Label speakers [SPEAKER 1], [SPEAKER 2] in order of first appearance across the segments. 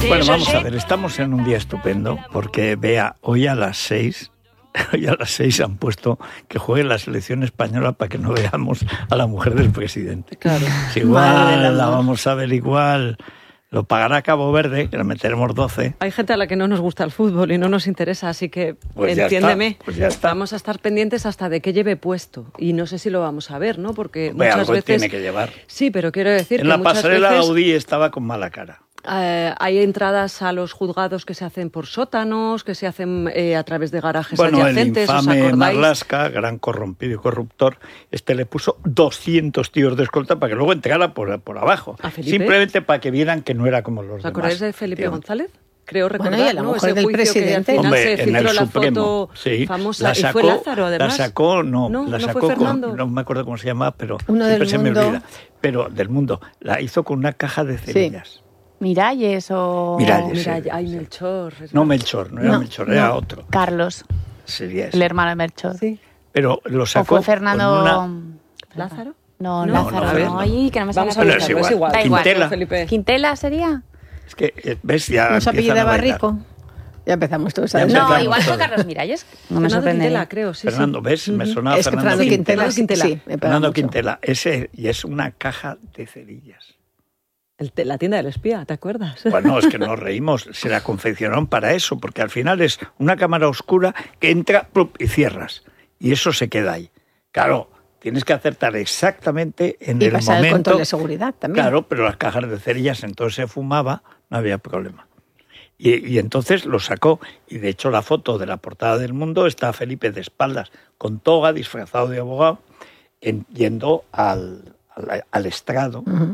[SPEAKER 1] Bueno, vamos a ver, estamos en un día estupendo porque, Bea, hoy a las 6 han puesto que juegue la selección española para que no veamos a la mujer del presidente.
[SPEAKER 2] Claro.
[SPEAKER 1] Si igual la vamos a ver igual, lo pagará Cabo Verde, que le meteremos 12.
[SPEAKER 2] Hay gente a la que no nos gusta el fútbol y no nos interesa, así que
[SPEAKER 1] Pues
[SPEAKER 2] entiéndeme.
[SPEAKER 1] Pues ya está.
[SPEAKER 2] Vamos a estar pendientes hasta de qué lleve puesto. Y no sé si lo vamos a ver, ¿no? Porque
[SPEAKER 1] Hombre,
[SPEAKER 2] muchas
[SPEAKER 1] algo
[SPEAKER 2] veces...
[SPEAKER 1] tiene que llevar.
[SPEAKER 2] Sí, pero quiero decir
[SPEAKER 1] En
[SPEAKER 2] que
[SPEAKER 1] la
[SPEAKER 2] muchas
[SPEAKER 1] pasarela
[SPEAKER 2] veces...
[SPEAKER 1] Gaudí estaba con mala cara.
[SPEAKER 2] Hay entradas a los juzgados que se hacen por sótanos, que se hacen a través de garajes
[SPEAKER 1] Bueno,
[SPEAKER 2] adyacentes.
[SPEAKER 1] el infame
[SPEAKER 2] ¿Os acordáis?
[SPEAKER 1] Marlaska, gran corrompido y corruptor, le puso 200 tíos de escolta para que luego entrara por abajo.
[SPEAKER 2] ¿A Felipe?
[SPEAKER 1] Simplemente para que vieran que no era como los
[SPEAKER 2] ¿Os
[SPEAKER 1] demás.
[SPEAKER 2] acordáis de Felipe
[SPEAKER 1] Tío.
[SPEAKER 2] González? Creo recordar,
[SPEAKER 3] Bueno, y a la
[SPEAKER 2] ¿no?
[SPEAKER 3] mujer
[SPEAKER 2] Ese
[SPEAKER 3] del
[SPEAKER 2] juicio
[SPEAKER 3] presidente.
[SPEAKER 2] que al final
[SPEAKER 1] Hombre,
[SPEAKER 2] se
[SPEAKER 1] en
[SPEAKER 2] filtró
[SPEAKER 1] el
[SPEAKER 2] la
[SPEAKER 1] Supremo,
[SPEAKER 2] foto
[SPEAKER 1] sí.
[SPEAKER 2] famosa. ¿Y fue Lázaro, además?
[SPEAKER 1] La sacó,
[SPEAKER 2] no
[SPEAKER 1] sacó
[SPEAKER 2] fue Fernando.
[SPEAKER 1] no me acuerdo cómo se llama, pero
[SPEAKER 3] Uno
[SPEAKER 1] siempre
[SPEAKER 3] del
[SPEAKER 1] se me
[SPEAKER 3] Mundo.
[SPEAKER 1] olvida. Pero del Mundo. La hizo con una caja de cerillas.
[SPEAKER 4] Miralles o...
[SPEAKER 1] Miralles.
[SPEAKER 2] Mira,
[SPEAKER 1] Sí,
[SPEAKER 2] ay,
[SPEAKER 1] sí.
[SPEAKER 2] Melchor.
[SPEAKER 1] No Melchor, no era Melchor, era otro.
[SPEAKER 4] Carlos,
[SPEAKER 1] Sería ese.
[SPEAKER 4] el hermano de Melchor.
[SPEAKER 2] Sí.
[SPEAKER 1] Pero lo
[SPEAKER 4] ¿O
[SPEAKER 1] sacó
[SPEAKER 4] fue Fernando...
[SPEAKER 1] con una...
[SPEAKER 2] ¿Lázaro?
[SPEAKER 4] No,
[SPEAKER 2] No,
[SPEAKER 4] Lázaro,
[SPEAKER 1] a ver,
[SPEAKER 4] no.
[SPEAKER 1] no.
[SPEAKER 4] Ay, que no me sale
[SPEAKER 2] Vamos
[SPEAKER 4] la
[SPEAKER 2] a
[SPEAKER 1] Pero
[SPEAKER 2] ver,
[SPEAKER 1] es
[SPEAKER 4] palabra.
[SPEAKER 1] igual.
[SPEAKER 2] es igual.
[SPEAKER 4] Da igual.
[SPEAKER 1] Quintela.
[SPEAKER 2] Felipe.
[SPEAKER 4] ¿Quintela sería?
[SPEAKER 1] Es que, ¿ves? Ya
[SPEAKER 3] ¿No se
[SPEAKER 1] empiezan
[SPEAKER 3] apellida
[SPEAKER 1] a bailar.
[SPEAKER 3] Barrico? Ya empezamos todos a
[SPEAKER 1] Ya
[SPEAKER 3] decir.
[SPEAKER 4] No,
[SPEAKER 1] empezamos
[SPEAKER 4] igual fue
[SPEAKER 1] todos.
[SPEAKER 4] Carlos Miralles. No me
[SPEAKER 2] Fernando
[SPEAKER 4] sorprende.
[SPEAKER 2] Quintela, creo, sí.
[SPEAKER 1] Fernando, ¿ves? Me sonaba
[SPEAKER 3] Es que Fernando Quintela,
[SPEAKER 2] Quintela.
[SPEAKER 3] sí, me pega
[SPEAKER 1] Fernando
[SPEAKER 3] mucho.
[SPEAKER 1] Quintela, ese, y es una caja de cerillas.
[SPEAKER 2] La tienda del espía, ¿te acuerdas?
[SPEAKER 1] Bueno, es que nos reímos, se la confeccionaron para eso, porque al final es una cámara oscura que entra ¡plup! Y cierras, y eso se queda ahí. Claro, tienes que acertar exactamente en
[SPEAKER 3] Y
[SPEAKER 1] el
[SPEAKER 3] pasar el
[SPEAKER 1] momento.
[SPEAKER 3] control de seguridad también.
[SPEAKER 1] Claro, pero las cajas de cerillas entonces se fumaba, no había problema. Y entonces lo sacó, y de hecho la foto de la portada del Mundo está Felipe de espaldas, con toga, disfrazado de abogado, yendo al estrado.
[SPEAKER 3] Ujú.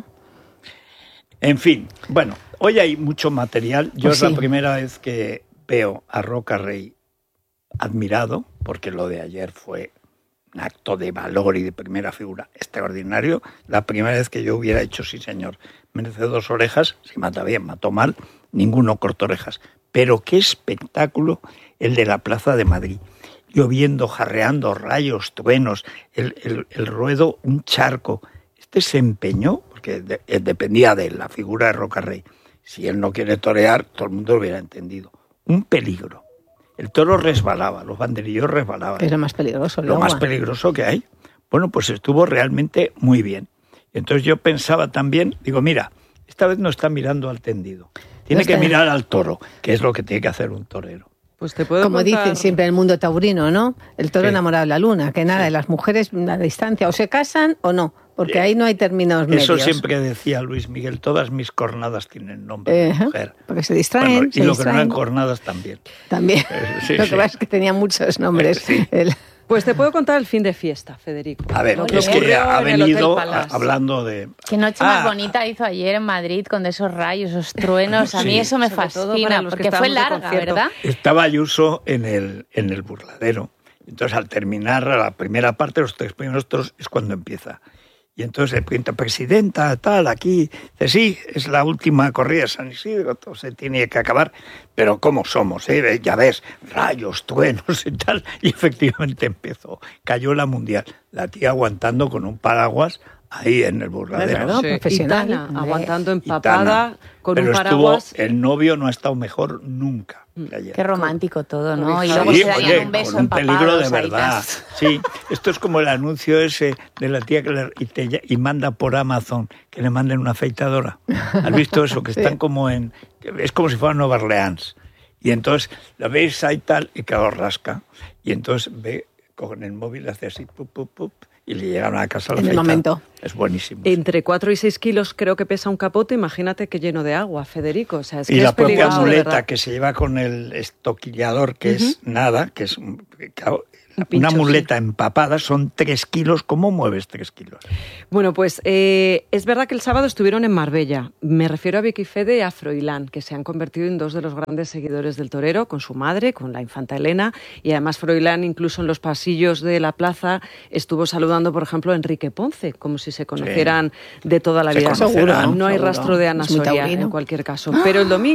[SPEAKER 1] En fin, bueno, hoy hay mucho material. Yo
[SPEAKER 3] Pues
[SPEAKER 1] es la
[SPEAKER 3] sí.
[SPEAKER 1] primera vez que veo a Roca Rey admirado, porque lo de ayer fue un acto de valor y de primera figura extraordinario. La primera vez que yo hubiera hecho, sí señor, merece 2 orejas, si mata bien, mató mal, ninguno cortó orejas. Pero qué espectáculo el de la Plaza de Madrid. Lloviendo, jarreando, rayos, truenos, el ruedo, un charco. Este se empeñó, porque dependía de la figura de Roca Rey. Si él no quiere torear, todo el mundo lo hubiera entendido. Un peligro. El toro resbalaba, los banderillos resbalaban.
[SPEAKER 3] Es lo más peligroso. el
[SPEAKER 1] Lo
[SPEAKER 3] agua.
[SPEAKER 1] más peligroso que hay. Bueno, pues estuvo realmente muy bien. Entonces yo pensaba también, digo, mira, esta vez no está mirando al tendido. Tiene
[SPEAKER 3] No
[SPEAKER 1] que
[SPEAKER 3] está-
[SPEAKER 1] mirar al toro, que es lo que tiene que hacer un torero.
[SPEAKER 2] Pues te puedo
[SPEAKER 3] Como
[SPEAKER 2] contar...
[SPEAKER 3] dicen siempre en el mundo taurino, ¿no? El toro
[SPEAKER 1] Sí.
[SPEAKER 3] enamorado de la luna, que nada,
[SPEAKER 1] Sí.
[SPEAKER 3] las mujeres a distancia o se casan o no, porque ahí no hay términos
[SPEAKER 1] Eso
[SPEAKER 3] medios.
[SPEAKER 1] siempre decía Luis Miguel, todas mis cornadas tienen nombre de
[SPEAKER 3] Ajá,
[SPEAKER 1] mujer.
[SPEAKER 3] porque se distraen,
[SPEAKER 1] Bueno, y
[SPEAKER 3] se
[SPEAKER 1] lo que no
[SPEAKER 3] distraen.
[SPEAKER 1] eran cornadas también.
[SPEAKER 3] También.
[SPEAKER 1] Sí,
[SPEAKER 3] Lo que
[SPEAKER 1] sí.
[SPEAKER 3] pasa es que tenía muchos nombres.
[SPEAKER 1] Sí.
[SPEAKER 2] Pues te puedo contar el fin de fiesta, Federico.
[SPEAKER 1] A ver,
[SPEAKER 2] Lo que
[SPEAKER 1] es que
[SPEAKER 2] ocurrió
[SPEAKER 1] ha
[SPEAKER 2] en el Hotel
[SPEAKER 1] venido
[SPEAKER 2] Palace.
[SPEAKER 1] hablando de...
[SPEAKER 4] Qué noche más bonita hizo ayer en Madrid con esos rayos, esos truenos. A mí
[SPEAKER 1] Sí.
[SPEAKER 4] eso me
[SPEAKER 2] Sobre todo
[SPEAKER 4] fascina,
[SPEAKER 2] para los que
[SPEAKER 4] porque fue
[SPEAKER 2] estábamos de
[SPEAKER 4] larga,
[SPEAKER 2] concierto.
[SPEAKER 4] ¿verdad?
[SPEAKER 1] Estaba Ayuso en el burladero. Entonces, al terminar la primera parte, los 3 primeros toros, es cuando empieza. Y entonces el presidenta, tal, aquí, dice, sí, es la última corrida de San Isidro, todo se tiene que acabar, pero ¿cómo somos? Ya ves, rayos, truenos y tal. Y efectivamente empezó. Cayó la Mundial. La tía aguantando con un paraguas ahí en el burladero.
[SPEAKER 3] Claro,
[SPEAKER 2] Sí.
[SPEAKER 3] profesional.
[SPEAKER 2] Y Tana,
[SPEAKER 3] hombre.
[SPEAKER 2] aguantando
[SPEAKER 1] Y
[SPEAKER 2] empapada
[SPEAKER 1] Tana.
[SPEAKER 2] con
[SPEAKER 1] Pero
[SPEAKER 2] un paraguas.
[SPEAKER 1] el novio no ha estado mejor nunca que ayer.
[SPEAKER 4] Qué romántico todo, ¿no? Y
[SPEAKER 2] Sí,
[SPEAKER 4] luego se darían
[SPEAKER 1] oye,
[SPEAKER 4] un beso
[SPEAKER 1] con un peligro de
[SPEAKER 4] empapados ahí,
[SPEAKER 1] verdad.
[SPEAKER 4] tas.
[SPEAKER 1] Sí, esto es como el anuncio ese de la tía que y manda por Amazon que le manden una afeitadora. ¿Has visto eso? Que
[SPEAKER 3] Sí.
[SPEAKER 1] están como es como si fuera Nueva Orleans. Y entonces la ves ahí tal y claro, rasca. Y entonces ve con el móvil, hace así, pup, pup, pup, y le llegan a la casa la
[SPEAKER 3] En el
[SPEAKER 1] afeitada.
[SPEAKER 3] momento.
[SPEAKER 1] Es buenísimo.
[SPEAKER 2] Entre 4 y 6 kilos creo que pesa un capote, imagínate que lleno de agua, Federico. O sea, es que
[SPEAKER 1] Y la
[SPEAKER 2] es
[SPEAKER 1] propia
[SPEAKER 2] peligroso, de
[SPEAKER 1] muleta
[SPEAKER 2] verdad.
[SPEAKER 1] que se lleva con el estoquillador, que es nada, que es claro,
[SPEAKER 2] Un pincho,
[SPEAKER 1] una muleta empapada, son 3 kilos. ¿Cómo mueves 3 kilos?
[SPEAKER 2] Bueno, pues es verdad que el sábado estuvieron en Marbella. Me refiero a Vicky Fede y a Froilán, que se han convertido en 2 de los grandes seguidores del torero, con su madre, con la infanta Elena. Y además Froilán, incluso en los pasillos de la plaza, estuvo saludando, por ejemplo, a Enrique Ponce, como si se conocieran de toda la
[SPEAKER 1] Se
[SPEAKER 2] vida.
[SPEAKER 1] conocerán,
[SPEAKER 2] No hay
[SPEAKER 3] seguro.
[SPEAKER 2] rastro de Ana
[SPEAKER 3] Es muy
[SPEAKER 2] Soria,
[SPEAKER 3] taurino.
[SPEAKER 2] en cualquier caso. Pero el domingo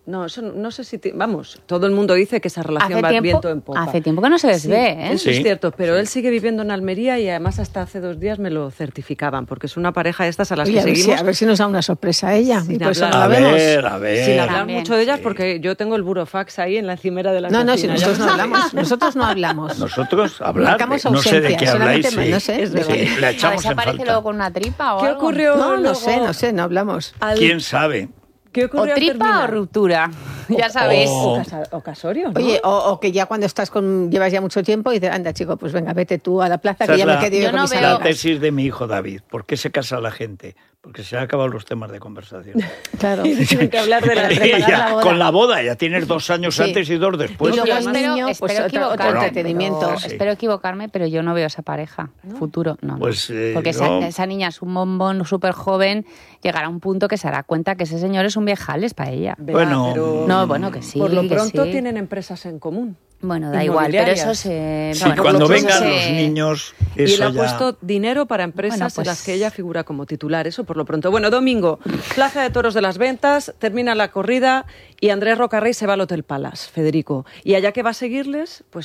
[SPEAKER 2] No, eso no sé si... vamos, todo el mundo dice que esa relación va viento en popa.
[SPEAKER 4] Hace tiempo que no se les ve, ¿eh?
[SPEAKER 2] Eso es cierto, pero él sigue viviendo en Almería y además hasta hace 2 días me lo certificaban, porque es una pareja de estas a las
[SPEAKER 3] Oye,
[SPEAKER 2] que seguimos...
[SPEAKER 3] a ver si nos da una sorpresa a ella.
[SPEAKER 2] Sin
[SPEAKER 3] Y por eso no
[SPEAKER 2] hablar.
[SPEAKER 3] la vemos.
[SPEAKER 1] A ver.
[SPEAKER 2] Sin hablar
[SPEAKER 4] También.
[SPEAKER 2] mucho de ellas, porque yo tengo el burofax ahí en la encimera de la
[SPEAKER 3] No, si
[SPEAKER 2] cocina.
[SPEAKER 3] nosotros no hablamos. Nosotros no hablamos.
[SPEAKER 1] Nosotros hablar,
[SPEAKER 3] Marcamos
[SPEAKER 1] no sé de
[SPEAKER 3] ausencia,
[SPEAKER 1] qué habláis.
[SPEAKER 3] solamente, no sé, es verdad.
[SPEAKER 1] Sí, la
[SPEAKER 4] ¿A
[SPEAKER 1] echamos en
[SPEAKER 4] desaparece
[SPEAKER 1] falta.
[SPEAKER 4] luego con una tripa o
[SPEAKER 2] ¿Qué
[SPEAKER 4] algo?
[SPEAKER 2] ocurrió
[SPEAKER 3] No
[SPEAKER 2] luego?
[SPEAKER 3] sé, no hablamos.
[SPEAKER 1] ¿Quién sabe?
[SPEAKER 2] ¿Qué
[SPEAKER 4] ¿O
[SPEAKER 2] ocurrió al
[SPEAKER 4] tripa
[SPEAKER 2] terminar?
[SPEAKER 4] o ruptura? Ya sabéis.
[SPEAKER 2] O casorio, ¿no?
[SPEAKER 3] Oye, o que ya cuando llevas ya mucho tiempo y dices, anda chico, pues venga, vete tú a la plaza
[SPEAKER 1] Esa
[SPEAKER 3] que
[SPEAKER 1] es
[SPEAKER 3] ya me quedé yo
[SPEAKER 4] yo
[SPEAKER 3] con
[SPEAKER 4] no
[SPEAKER 3] mis
[SPEAKER 4] veo-
[SPEAKER 1] la
[SPEAKER 3] amigas.
[SPEAKER 1] tesis de mi hijo David. ¿Por qué se casa la gente? Porque se han acabado los temas de conversación.
[SPEAKER 3] Claro.
[SPEAKER 2] Y tienen que hablar de la
[SPEAKER 3] preparar
[SPEAKER 1] Ya,
[SPEAKER 3] la boda.
[SPEAKER 1] Con la boda ya tienes 2 años
[SPEAKER 3] Sí.
[SPEAKER 1] antes y 2 después.
[SPEAKER 3] Y luego
[SPEAKER 4] Yo
[SPEAKER 3] el
[SPEAKER 4] espero-
[SPEAKER 3] niño, pues
[SPEAKER 4] espero
[SPEAKER 3] otro
[SPEAKER 4] equivocarme,
[SPEAKER 3] entretenimiento.
[SPEAKER 1] pero- sí.
[SPEAKER 4] Espero equivocarme, pero yo no veo esa pareja futuro. No.
[SPEAKER 1] Pues,
[SPEAKER 4] Porque
[SPEAKER 1] yo-
[SPEAKER 4] esa niña es un bombón súper joven, llegará a un punto que se dará cuenta que ese señor es un viejales para ella.
[SPEAKER 2] Verá,
[SPEAKER 1] Bueno,
[SPEAKER 2] pero
[SPEAKER 4] No, bueno, que sí.
[SPEAKER 2] por lo
[SPEAKER 4] que
[SPEAKER 2] pronto
[SPEAKER 4] sí.
[SPEAKER 2] tienen empresas en común.
[SPEAKER 4] Bueno, da igual, pero eso se...
[SPEAKER 1] Sí,
[SPEAKER 4] bueno,
[SPEAKER 1] cuando
[SPEAKER 2] por lo
[SPEAKER 1] vengan
[SPEAKER 2] pronto
[SPEAKER 1] los
[SPEAKER 2] se-
[SPEAKER 1] niños,
[SPEAKER 2] Y él
[SPEAKER 1] eso
[SPEAKER 2] ha
[SPEAKER 1] ya...
[SPEAKER 2] puesto dinero para empresas
[SPEAKER 4] Bueno, pues-
[SPEAKER 2] en las que ella figura como titular, eso por lo pronto. Bueno, domingo, Plaza de Toros de las Ventas, termina la corrida y Andrés Rocarrey se va al Hotel Palace, Federico. Y allá que va a seguirles, pues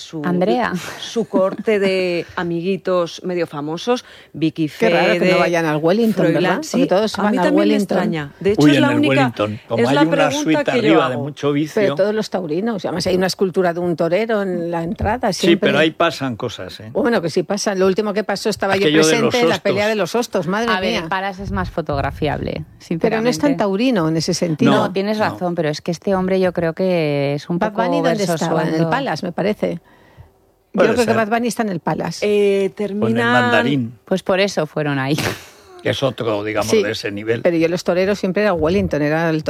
[SPEAKER 2] su corte de amiguitos medio famosos, Vicky
[SPEAKER 3] Qué
[SPEAKER 2] Fede,
[SPEAKER 3] raro que no vayan al Wellington,
[SPEAKER 2] Froilán.
[SPEAKER 3] ¿verdad?
[SPEAKER 2] Sí,
[SPEAKER 3] Porque todos se
[SPEAKER 2] a mí
[SPEAKER 3] van al
[SPEAKER 2] también me
[SPEAKER 3] Wellington.
[SPEAKER 2] extraña. De hecho,
[SPEAKER 1] Uy,
[SPEAKER 2] es
[SPEAKER 1] en
[SPEAKER 2] la
[SPEAKER 1] el
[SPEAKER 2] única...
[SPEAKER 1] Wellington, como
[SPEAKER 2] es
[SPEAKER 1] hay
[SPEAKER 2] la
[SPEAKER 1] una
[SPEAKER 2] pregunta
[SPEAKER 1] suite
[SPEAKER 2] que yo
[SPEAKER 1] arriba de
[SPEAKER 2] hago.
[SPEAKER 1] mucho vicio...
[SPEAKER 3] Pero todos los taurinos, además hay una escultura de un torero en la entrada
[SPEAKER 1] Sí,
[SPEAKER 3] siempre.
[SPEAKER 1] pero ahí pasan cosas, ¿eh?
[SPEAKER 3] Bueno, que sí pasa. Lo último que pasó estaba yo
[SPEAKER 1] Aquello de
[SPEAKER 3] presente
[SPEAKER 1] los
[SPEAKER 3] en la
[SPEAKER 1] hostos.
[SPEAKER 3] pelea de los hostos, madre
[SPEAKER 4] A ver,
[SPEAKER 3] mía.
[SPEAKER 4] el Palas es más fotografiable, sinceramente.
[SPEAKER 3] Pero no es tan taurino en ese sentido.
[SPEAKER 4] No, tienes
[SPEAKER 1] no.
[SPEAKER 4] razón, pero es que este hombre yo creo que es un
[SPEAKER 3] Bad
[SPEAKER 4] poco
[SPEAKER 3] Bunny, ¿dónde
[SPEAKER 4] verso
[SPEAKER 3] estaba? En el
[SPEAKER 4] sueldo.
[SPEAKER 3] Palace, me parece.
[SPEAKER 1] Puede
[SPEAKER 3] Yo creo que
[SPEAKER 1] ser.
[SPEAKER 3] Bad Bunny está en el Palace.
[SPEAKER 1] Con el
[SPEAKER 2] Termina...
[SPEAKER 1] mandarín,
[SPEAKER 4] Pues por eso fueron ahí.
[SPEAKER 1] que es otro, digamos,
[SPEAKER 3] Sí,
[SPEAKER 1] de ese nivel.
[SPEAKER 3] Pero yo los toreros siempre era Wellington, era el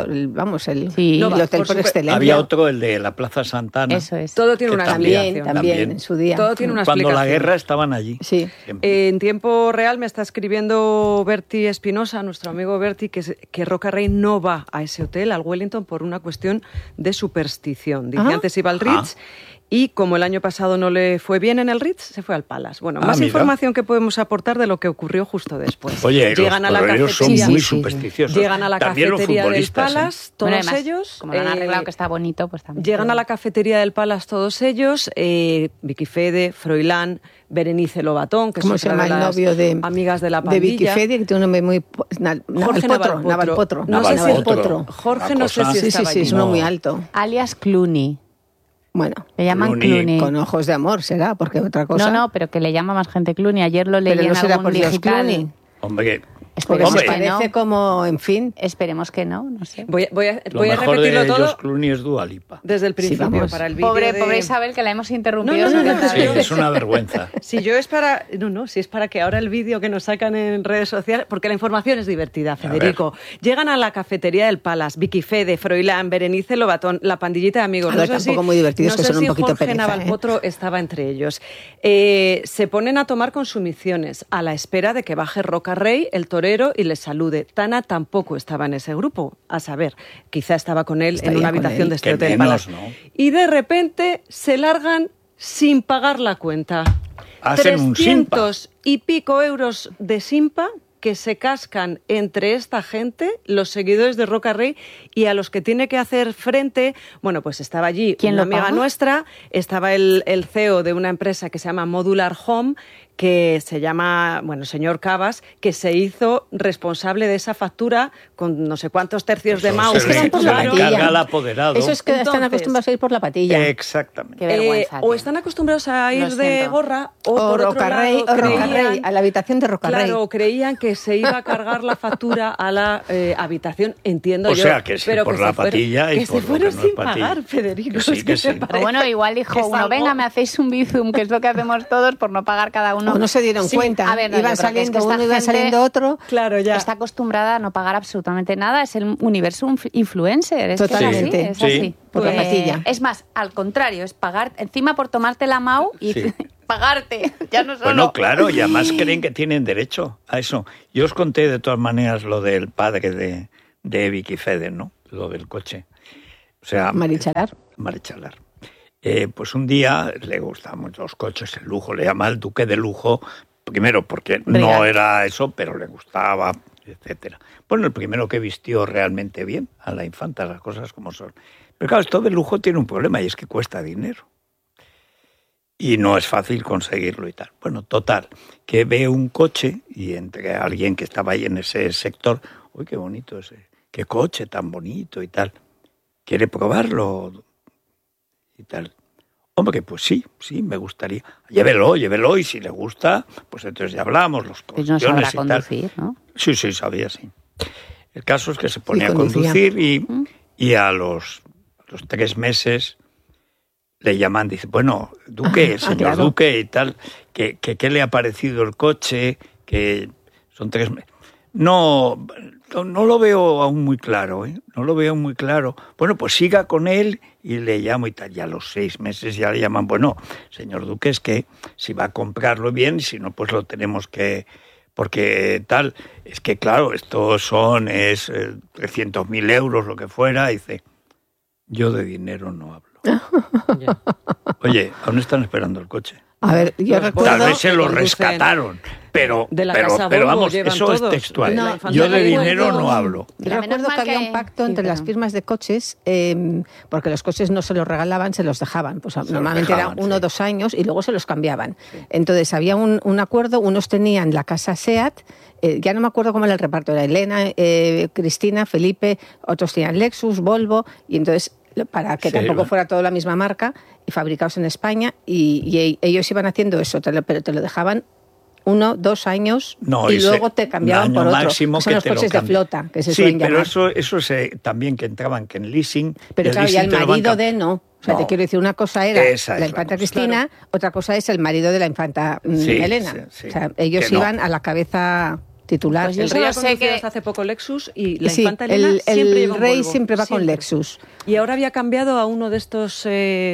[SPEAKER 4] Sí.
[SPEAKER 3] el hotel
[SPEAKER 2] por
[SPEAKER 3] por
[SPEAKER 2] supuesto.
[SPEAKER 3] excelencia.
[SPEAKER 1] Había otro, el de la Plaza Santana.
[SPEAKER 4] Eso es.
[SPEAKER 2] Todo tiene
[SPEAKER 1] Que
[SPEAKER 2] una
[SPEAKER 1] también,
[SPEAKER 2] explicación.
[SPEAKER 3] También, en su día.
[SPEAKER 2] Todo tiene una
[SPEAKER 1] Cuando la
[SPEAKER 2] explicación.
[SPEAKER 1] guerra estaban allí.
[SPEAKER 3] Sí.
[SPEAKER 1] Siempre.
[SPEAKER 2] En tiempo real me está escribiendo Berti Espinosa, nuestro amigo Berti, que Rocarrey no va a ese hotel, al Wellington, por una cuestión de superstición. Dice,
[SPEAKER 3] Ah.
[SPEAKER 2] antes iba al Ritz y como el año pasado no le fue bien en el Ritz, se fue al Palace. Bueno, más
[SPEAKER 1] mira.
[SPEAKER 2] información que podemos aportar de lo que ocurrió justo después.
[SPEAKER 1] Oye,
[SPEAKER 2] Llegan a
[SPEAKER 1] los
[SPEAKER 2] la
[SPEAKER 1] toreros son
[SPEAKER 2] cafetería.
[SPEAKER 1] muy
[SPEAKER 4] Sí, sí, sí.
[SPEAKER 1] supersticiosos.
[SPEAKER 2] Llegan a la
[SPEAKER 1] También los
[SPEAKER 2] cafetería del
[SPEAKER 1] futbolistas, ¿eh?
[SPEAKER 2] Palace, todos
[SPEAKER 4] Bueno, además,
[SPEAKER 2] ellos.
[SPEAKER 4] como lo han arreglado que está bonito, pues también.
[SPEAKER 2] Llegan a la cafetería del Palace todos ellos, Vicky Fede, Froilán, Berenice Lobatón, que
[SPEAKER 3] ¿Cómo
[SPEAKER 2] es
[SPEAKER 3] se
[SPEAKER 2] otra
[SPEAKER 3] llama el
[SPEAKER 2] de las
[SPEAKER 3] novio de
[SPEAKER 2] amigas de la
[SPEAKER 3] de
[SPEAKER 2] pandilla.
[SPEAKER 3] Vicky Fede, que tiene un nombre muy
[SPEAKER 2] Navalpotro.
[SPEAKER 3] Navalpotro.
[SPEAKER 2] No sé si-
[SPEAKER 3] Navalpotro.
[SPEAKER 2] Jorge
[SPEAKER 1] Una
[SPEAKER 2] no sé
[SPEAKER 1] cosa-
[SPEAKER 2] si
[SPEAKER 3] Sí, sí,
[SPEAKER 2] estaba
[SPEAKER 3] sí, es
[SPEAKER 2] allí.
[SPEAKER 3] uno
[SPEAKER 1] No.
[SPEAKER 3] muy alto.
[SPEAKER 4] Alias Clooney.
[SPEAKER 3] Bueno,
[SPEAKER 4] Le llaman
[SPEAKER 1] Clooney,
[SPEAKER 4] Clooney.
[SPEAKER 3] con ojos de amor será, porque otra cosa.
[SPEAKER 4] No, pero que le llama más gente Clooney. Ayer lo leí
[SPEAKER 3] pero no
[SPEAKER 4] en
[SPEAKER 3] será
[SPEAKER 4] algún
[SPEAKER 3] por Dios
[SPEAKER 4] digital.
[SPEAKER 3] Clooney.
[SPEAKER 1] Hombre,
[SPEAKER 3] Porque
[SPEAKER 4] Esperemos
[SPEAKER 3] se
[SPEAKER 4] que
[SPEAKER 3] parece
[SPEAKER 4] no.
[SPEAKER 3] como, en fin.
[SPEAKER 4] Esperemos que no, no sé.
[SPEAKER 2] Voy a
[SPEAKER 1] lo
[SPEAKER 2] voy a
[SPEAKER 1] mejor
[SPEAKER 2] repetirlo
[SPEAKER 1] de
[SPEAKER 2] todo
[SPEAKER 1] George Clooney es Dua Lipa.
[SPEAKER 2] desde el principio
[SPEAKER 3] vamos.
[SPEAKER 2] para el vídeo
[SPEAKER 4] Pobre,
[SPEAKER 2] de-
[SPEAKER 4] pobre Isabel, que la hemos interrumpido.
[SPEAKER 2] No, no, no,
[SPEAKER 4] sobre
[SPEAKER 2] no,
[SPEAKER 4] todo.
[SPEAKER 1] Sí, es una vergüenza.
[SPEAKER 2] Si yo es para... No, si es para que ahora el vídeo que nos sacan en redes sociales... Porque la información es divertida, Federico. Llegan a la cafetería del Palace, Vicky Fede, Froilán, Berenice Lobatón, la pandillita de amigos.
[SPEAKER 3] A ver, tampoco muy divertidos,
[SPEAKER 2] no
[SPEAKER 3] que
[SPEAKER 2] sé
[SPEAKER 3] son un
[SPEAKER 2] si
[SPEAKER 3] poquito
[SPEAKER 2] Jorge
[SPEAKER 3] pereza,
[SPEAKER 2] Navalpotro estaba entre ellos. Se ponen a tomar consumiciones a la espera de que baje Rocarrey, el torero, y les salude. Tana tampoco estaba en ese grupo. A saber, quizá estaba con él
[SPEAKER 3] Estaría
[SPEAKER 2] en una
[SPEAKER 3] con
[SPEAKER 2] habitación
[SPEAKER 3] él.
[SPEAKER 2] de este
[SPEAKER 1] Que
[SPEAKER 2] hotel
[SPEAKER 1] menos,
[SPEAKER 2] Palace.
[SPEAKER 1] ¿no?
[SPEAKER 2] Y de repente se largan sin pagar la cuenta.
[SPEAKER 1] Hacen un
[SPEAKER 2] 300 y pico euros de simpa que se cascan entre esta gente, los seguidores de Rocarrey, y a los que tiene que hacer frente, bueno, pues estaba allí
[SPEAKER 4] ¿Quién
[SPEAKER 2] una
[SPEAKER 4] lo
[SPEAKER 2] amiga
[SPEAKER 4] paga?
[SPEAKER 2] nuestra, estaba el CEO de una empresa que se llama Modular Home, que se llama, bueno, señor Cabas, que se hizo responsable de esa factura con no sé cuántos tercios de
[SPEAKER 1] Eso
[SPEAKER 2] mouse.
[SPEAKER 1] se le-
[SPEAKER 3] Van por
[SPEAKER 1] se
[SPEAKER 3] la
[SPEAKER 1] le
[SPEAKER 3] patilla.
[SPEAKER 1] encarga al apoderado.
[SPEAKER 3] Eso es que están
[SPEAKER 2] Entonces,
[SPEAKER 3] acostumbrados a ir por la patilla.
[SPEAKER 1] Exactamente.
[SPEAKER 4] Qué vergüenza.
[SPEAKER 2] o
[SPEAKER 4] tío.
[SPEAKER 2] están acostumbrados a ir
[SPEAKER 4] Lo
[SPEAKER 2] de
[SPEAKER 4] siento.
[SPEAKER 2] gorra o
[SPEAKER 3] O
[SPEAKER 2] por otro
[SPEAKER 3] Rocarrey,
[SPEAKER 2] lado,
[SPEAKER 3] o Rocarrey,
[SPEAKER 2] creían-
[SPEAKER 3] a la habitación de Rocarrey.
[SPEAKER 2] Claro, creían que se iba a cargar la factura a la habitación, entiendo
[SPEAKER 1] O
[SPEAKER 2] yo.
[SPEAKER 1] sea, que sí,
[SPEAKER 2] pero
[SPEAKER 1] por
[SPEAKER 2] que
[SPEAKER 1] la
[SPEAKER 2] se fueron-
[SPEAKER 1] patilla y
[SPEAKER 2] que
[SPEAKER 1] por
[SPEAKER 2] se
[SPEAKER 1] lo
[SPEAKER 2] fueron
[SPEAKER 1] que no es
[SPEAKER 2] sin
[SPEAKER 1] patilla.
[SPEAKER 2] pagar, Federico.
[SPEAKER 1] Que sí,
[SPEAKER 2] es
[SPEAKER 1] que
[SPEAKER 2] que
[SPEAKER 1] sí.
[SPEAKER 2] se
[SPEAKER 1] O
[SPEAKER 4] O
[SPEAKER 2] parece
[SPEAKER 4] bueno, igual dijo
[SPEAKER 2] que es
[SPEAKER 4] uno,
[SPEAKER 2] algo-
[SPEAKER 4] venga, me hacéis un bizum, que es lo que hacemos todos por no pagar cada uno.
[SPEAKER 3] O no se dieron
[SPEAKER 4] Sí,
[SPEAKER 3] cuenta.
[SPEAKER 4] a ver, no, yo
[SPEAKER 3] Iban
[SPEAKER 4] creo que es
[SPEAKER 3] saliendo
[SPEAKER 4] que esta
[SPEAKER 3] uno, iban
[SPEAKER 4] gente
[SPEAKER 3] saliendo otro.
[SPEAKER 2] Claro, ya.
[SPEAKER 4] Está acostumbrada a no pagar absolutamente nada. Es el universo influencer. Es que
[SPEAKER 3] Totalmente.
[SPEAKER 4] Es así, es
[SPEAKER 1] Sí.
[SPEAKER 4] así.
[SPEAKER 3] Por la patilla.
[SPEAKER 4] Es más, al contrario, es pagar encima por tomarte la MAU y
[SPEAKER 1] Sí.
[SPEAKER 4] pagarte. Ya no solo.
[SPEAKER 1] Bueno, claro, y además creen que tienen derecho a eso. Yo os conté de todas maneras lo del padre de Vicky Fede, ¿no? Lo del coche. O sea,
[SPEAKER 3] Marichalar.
[SPEAKER 1] Marichalar. Pues un día le gustaban mucho los coches, el lujo, le llama el duque de lujo, primero porque no
[SPEAKER 4] Real.
[SPEAKER 1] era eso, pero le gustaba, etcétera. Bueno, el primero que vistió realmente bien a la infanta, las cosas como son. Pero claro, esto de lujo tiene un problema y es que cuesta dinero. Y no es fácil conseguirlo y tal. Bueno, total, que ve un coche y entre alguien que estaba ahí en ese sector, uy, qué bonito ese, qué coche tan bonito y tal. ¿Quiere probarlo? Y tal. Hombre, pues sí, me gustaría. Llévelo y si le gusta, pues entonces ya hablamos, los
[SPEAKER 4] Pues no
[SPEAKER 1] cuestiones
[SPEAKER 4] sabrá
[SPEAKER 1] y tal.
[SPEAKER 4] conducir, ¿no?
[SPEAKER 1] Sí, sabía, sí. El caso es que se ponía a
[SPEAKER 3] conducía.
[SPEAKER 1] conducir y a los 3 meses le llaman, dice, bueno, Duque, señor
[SPEAKER 3] claro.
[SPEAKER 1] Duque y tal, ¿qué le ha parecido el coche? Que son 3 meses. No lo veo aún muy claro, ¿eh? No lo veo muy claro. Bueno, pues siga con él y le llamo y tal. Y a los 6 meses ya le llaman, bueno, señor Duque, es que si va a comprarlo bien, si no, pues lo tenemos que... Porque tal, es que claro, esto es 300.000 euros, lo que fuera. Dice, yo de dinero no hablo. Oye, aún están esperando el coche.
[SPEAKER 3] A ver, yo
[SPEAKER 2] Los
[SPEAKER 3] recuerdo...
[SPEAKER 1] Tal vez se lo
[SPEAKER 2] conducen-
[SPEAKER 1] rescataron, pero
[SPEAKER 2] De la casa
[SPEAKER 1] pero
[SPEAKER 2] Volvo
[SPEAKER 1] vamos,
[SPEAKER 2] llevan
[SPEAKER 1] eso
[SPEAKER 2] todos.
[SPEAKER 1] es textual.
[SPEAKER 3] No,
[SPEAKER 1] Yo de
[SPEAKER 3] recuerdo-
[SPEAKER 1] dinero no hablo.
[SPEAKER 3] Yo
[SPEAKER 4] Mira, menos
[SPEAKER 3] recuerdo
[SPEAKER 4] mal
[SPEAKER 3] que había
[SPEAKER 4] que-
[SPEAKER 3] un pacto
[SPEAKER 4] sí,
[SPEAKER 3] entre las
[SPEAKER 4] pero-
[SPEAKER 3] firmas de coches, porque los coches no se los regalaban, se los dejaban. Pues
[SPEAKER 1] los
[SPEAKER 3] normalmente
[SPEAKER 1] dejaban,
[SPEAKER 3] era 1 o
[SPEAKER 1] sí.
[SPEAKER 3] 2 años y luego se los cambiaban. Entonces había un acuerdo, unos tenían la casa SEAT, ya no me acuerdo cómo era el reparto, era Elena, Cristina, Felipe, otros tenían Lexus, Volvo, y entonces para que
[SPEAKER 1] Sí,
[SPEAKER 3] tampoco fuera toda la misma marca, y fabricados en España, y ellos iban haciendo eso, pero te lo dejaban 1, 2 años
[SPEAKER 1] No,
[SPEAKER 3] y
[SPEAKER 1] ese
[SPEAKER 3] luego te cambiaban
[SPEAKER 1] año
[SPEAKER 3] por otro.
[SPEAKER 1] máximo
[SPEAKER 3] Son
[SPEAKER 1] que
[SPEAKER 3] los
[SPEAKER 1] te lo
[SPEAKER 3] coches de
[SPEAKER 1] cambian.
[SPEAKER 3] flota, que se
[SPEAKER 1] Sí,
[SPEAKER 3] suelen
[SPEAKER 1] pero
[SPEAKER 3] llamar.
[SPEAKER 1] eso también que entraban que en leasing.
[SPEAKER 3] Pero
[SPEAKER 1] el
[SPEAKER 3] claro, ya
[SPEAKER 1] leasing
[SPEAKER 3] el
[SPEAKER 1] te lo van
[SPEAKER 3] marido
[SPEAKER 1] cam-
[SPEAKER 3] de no. O sea,
[SPEAKER 1] No.
[SPEAKER 3] te quiero decir, una cosa era
[SPEAKER 1] Esa es
[SPEAKER 3] la
[SPEAKER 1] la
[SPEAKER 3] infanta
[SPEAKER 1] cosa.
[SPEAKER 3] Cristina, otra cosa es el marido de la infanta
[SPEAKER 1] Sí,
[SPEAKER 3] Elena.
[SPEAKER 1] sí, sí.
[SPEAKER 3] O sea, ellos
[SPEAKER 1] Que no.
[SPEAKER 3] iban a la cabeza titular.
[SPEAKER 4] Pues yo
[SPEAKER 2] El
[SPEAKER 4] solo
[SPEAKER 2] rey ha
[SPEAKER 4] sé
[SPEAKER 2] conducido
[SPEAKER 4] que-
[SPEAKER 2] hasta hace poco Lexus y la
[SPEAKER 3] Sí,
[SPEAKER 2] infanta Elena
[SPEAKER 3] el
[SPEAKER 2] siempre lleva un
[SPEAKER 3] rey
[SPEAKER 2] Volvo.
[SPEAKER 3] siempre va con
[SPEAKER 2] Siempre.
[SPEAKER 3] Lexus.
[SPEAKER 2] Y ahora había cambiado a uno de estos,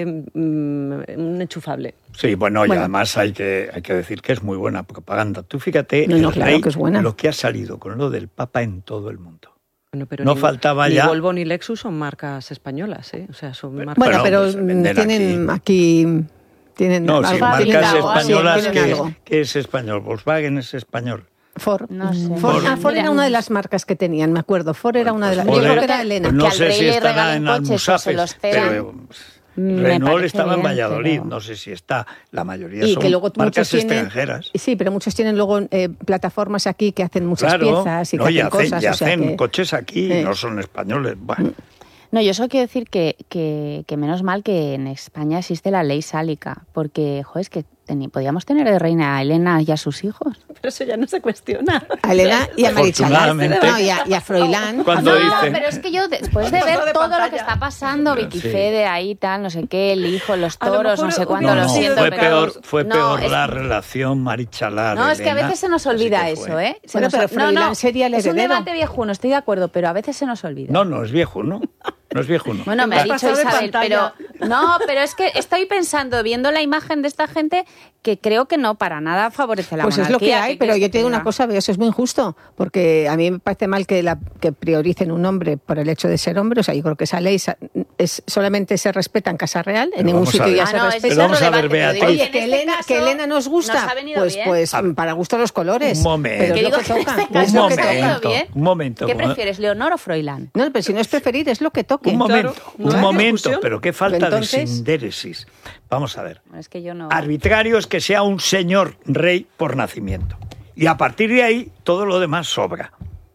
[SPEAKER 2] un enchufable.
[SPEAKER 1] Sí, bueno, y
[SPEAKER 3] Bueno.
[SPEAKER 1] además hay que decir que es muy buena propaganda. Tú fíjate,
[SPEAKER 3] No,
[SPEAKER 1] el
[SPEAKER 3] claro
[SPEAKER 1] rey,
[SPEAKER 3] que es buena.
[SPEAKER 1] lo que ha salido con lo del Papa en todo el mundo.
[SPEAKER 2] Bueno, pero
[SPEAKER 1] No faltaba
[SPEAKER 2] ni
[SPEAKER 1] ya-
[SPEAKER 2] Volvo ni Lexus son marcas españolas, ¿eh? O sea, son marcas...
[SPEAKER 3] Bueno, pero
[SPEAKER 1] pues se venden
[SPEAKER 3] tienen aquí... Tienen
[SPEAKER 1] No, sí,
[SPEAKER 3] algo,
[SPEAKER 1] marcas
[SPEAKER 3] tienen algo,
[SPEAKER 1] españolas
[SPEAKER 3] sí, tienen
[SPEAKER 1] que,
[SPEAKER 3] algo.
[SPEAKER 1] que es español. Volkswagen es español.
[SPEAKER 3] Ford.
[SPEAKER 4] No sé.
[SPEAKER 3] Ford, Ford
[SPEAKER 4] Mira,
[SPEAKER 3] era una de las marcas que tenían, me acuerdo. Ford era una de las...
[SPEAKER 1] Ford
[SPEAKER 3] Yo creo que
[SPEAKER 1] era-
[SPEAKER 3] era Elena.
[SPEAKER 1] Pues no
[SPEAKER 4] Que al
[SPEAKER 1] sé
[SPEAKER 4] rey
[SPEAKER 1] si
[SPEAKER 4] le
[SPEAKER 1] estará
[SPEAKER 4] regalen
[SPEAKER 1] en
[SPEAKER 4] coches o se
[SPEAKER 1] Almusafes,
[SPEAKER 4] los cedan.
[SPEAKER 1] pero
[SPEAKER 4] Me
[SPEAKER 1] Renault
[SPEAKER 4] parece
[SPEAKER 1] estaba en
[SPEAKER 4] bien,
[SPEAKER 1] Valladolid,
[SPEAKER 4] pero-
[SPEAKER 1] no sé si está. La mayoría
[SPEAKER 3] Y
[SPEAKER 1] son
[SPEAKER 3] que luego muchos
[SPEAKER 1] marcas
[SPEAKER 3] tienen,
[SPEAKER 1] extranjeras.
[SPEAKER 3] sí, pero muchos tienen luego plataformas aquí que hacen muchas
[SPEAKER 1] Claro,
[SPEAKER 3] piezas y
[SPEAKER 1] no,
[SPEAKER 3] que
[SPEAKER 1] y
[SPEAKER 3] hacen cosas.
[SPEAKER 1] y
[SPEAKER 3] o sea
[SPEAKER 1] hacen
[SPEAKER 3] que-
[SPEAKER 1] coches aquí,
[SPEAKER 3] Eh.
[SPEAKER 1] no son españoles. Bueno,
[SPEAKER 4] No, yo solo quiero decir que menos mal que en España existe la ley sálica, porque, joder, es que podíamos tener de reina a Elena y a sus hijos.
[SPEAKER 2] Pero eso ya no se cuestiona.
[SPEAKER 3] A Elena y a Marichalar.
[SPEAKER 1] Afortunadamente.
[SPEAKER 3] No, y a Froilán.
[SPEAKER 1] Cuando
[SPEAKER 4] No,
[SPEAKER 1] dicen-
[SPEAKER 4] pero es que yo, después de
[SPEAKER 2] Foto
[SPEAKER 4] ver
[SPEAKER 2] de
[SPEAKER 4] todo lo
[SPEAKER 2] pantalla.
[SPEAKER 4] que está pasando, Vicky
[SPEAKER 1] Sí.
[SPEAKER 4] Fede ahí, tal, no sé qué, el hijo, los
[SPEAKER 2] A lo
[SPEAKER 4] toros,
[SPEAKER 2] mejor
[SPEAKER 4] no sé
[SPEAKER 2] hubiera
[SPEAKER 4] cuándo,
[SPEAKER 1] no,
[SPEAKER 4] lo
[SPEAKER 1] no,
[SPEAKER 2] sido
[SPEAKER 4] siento,
[SPEAKER 1] fue
[SPEAKER 4] pero...
[SPEAKER 1] peor, fue
[SPEAKER 4] No,
[SPEAKER 1] peor
[SPEAKER 4] es-
[SPEAKER 1] la relación Marichalar.
[SPEAKER 4] No, es que a
[SPEAKER 1] Elena,
[SPEAKER 4] veces se nos
[SPEAKER 1] así
[SPEAKER 4] olvida
[SPEAKER 1] que
[SPEAKER 4] eso,
[SPEAKER 1] fue.
[SPEAKER 4] ¿eh?
[SPEAKER 3] Bueno, pero Froilán sería el
[SPEAKER 4] es un
[SPEAKER 3] heredero.
[SPEAKER 4] debate viejuno, estoy de acuerdo, pero a veces se nos olvida.
[SPEAKER 1] No es viejo, ¿no? No es viejo, ¿no?
[SPEAKER 4] Bueno, me
[SPEAKER 2] Has
[SPEAKER 4] ha dicho
[SPEAKER 2] pasado de
[SPEAKER 4] Isabel,
[SPEAKER 2] pantalla.
[SPEAKER 4] pero no, pero es que estoy pensando, viendo la imagen de esta gente, que creo que no para nada favorece la
[SPEAKER 3] Pues es
[SPEAKER 4] monarquía.
[SPEAKER 3] lo que hay,
[SPEAKER 4] ¿Qué
[SPEAKER 3] pero
[SPEAKER 4] quieres
[SPEAKER 3] yo te digo
[SPEAKER 4] que
[SPEAKER 3] una
[SPEAKER 4] diga?
[SPEAKER 3] cosa, veo, eso es muy injusto, porque a mí me parece mal que prioricen un hombre por el hecho de ser hombre. O sea, yo creo que esa ley solamente se respeta en Casa Real,
[SPEAKER 1] Pero
[SPEAKER 3] en ningún
[SPEAKER 1] vamos a
[SPEAKER 3] sitio
[SPEAKER 1] ver.
[SPEAKER 3] ya
[SPEAKER 4] Ah,
[SPEAKER 3] se
[SPEAKER 4] no, ese
[SPEAKER 3] respeta.
[SPEAKER 4] es
[SPEAKER 1] Pero vamos a
[SPEAKER 4] otro
[SPEAKER 1] ver,
[SPEAKER 4] debate, pero digo,
[SPEAKER 1] Beatriz.
[SPEAKER 4] y
[SPEAKER 3] Oye,
[SPEAKER 4] en
[SPEAKER 3] que
[SPEAKER 4] este
[SPEAKER 3] Elena,
[SPEAKER 4] caso
[SPEAKER 3] que Elena nos gusta,
[SPEAKER 4] nos ha venido bien.
[SPEAKER 3] pues
[SPEAKER 1] A ver.
[SPEAKER 3] para gusto los colores.
[SPEAKER 1] Un momento.
[SPEAKER 3] Pero
[SPEAKER 4] Que
[SPEAKER 3] es lo
[SPEAKER 4] digo
[SPEAKER 3] que
[SPEAKER 4] que en
[SPEAKER 3] toca.
[SPEAKER 4] este caso
[SPEAKER 3] es lo que
[SPEAKER 4] nos ha venido
[SPEAKER 3] toca.
[SPEAKER 4] bien.
[SPEAKER 1] Un momento.
[SPEAKER 4] ¿Qué
[SPEAKER 1] como-
[SPEAKER 4] prefieres, Leonor o Froilán?
[SPEAKER 3] No, pero si no es preferir, es lo que toque.
[SPEAKER 1] Un momento,
[SPEAKER 2] Claro, no hay
[SPEAKER 1] un momento,
[SPEAKER 2] discusión.
[SPEAKER 1] pero qué falta
[SPEAKER 3] Entonces-
[SPEAKER 1] de sindéresis. Vamos a ver.
[SPEAKER 4] Es que yo no...
[SPEAKER 1] Arbitrario es que sea un señor rey por nacimiento. Y a partir de ahí, todo lo demás sobra.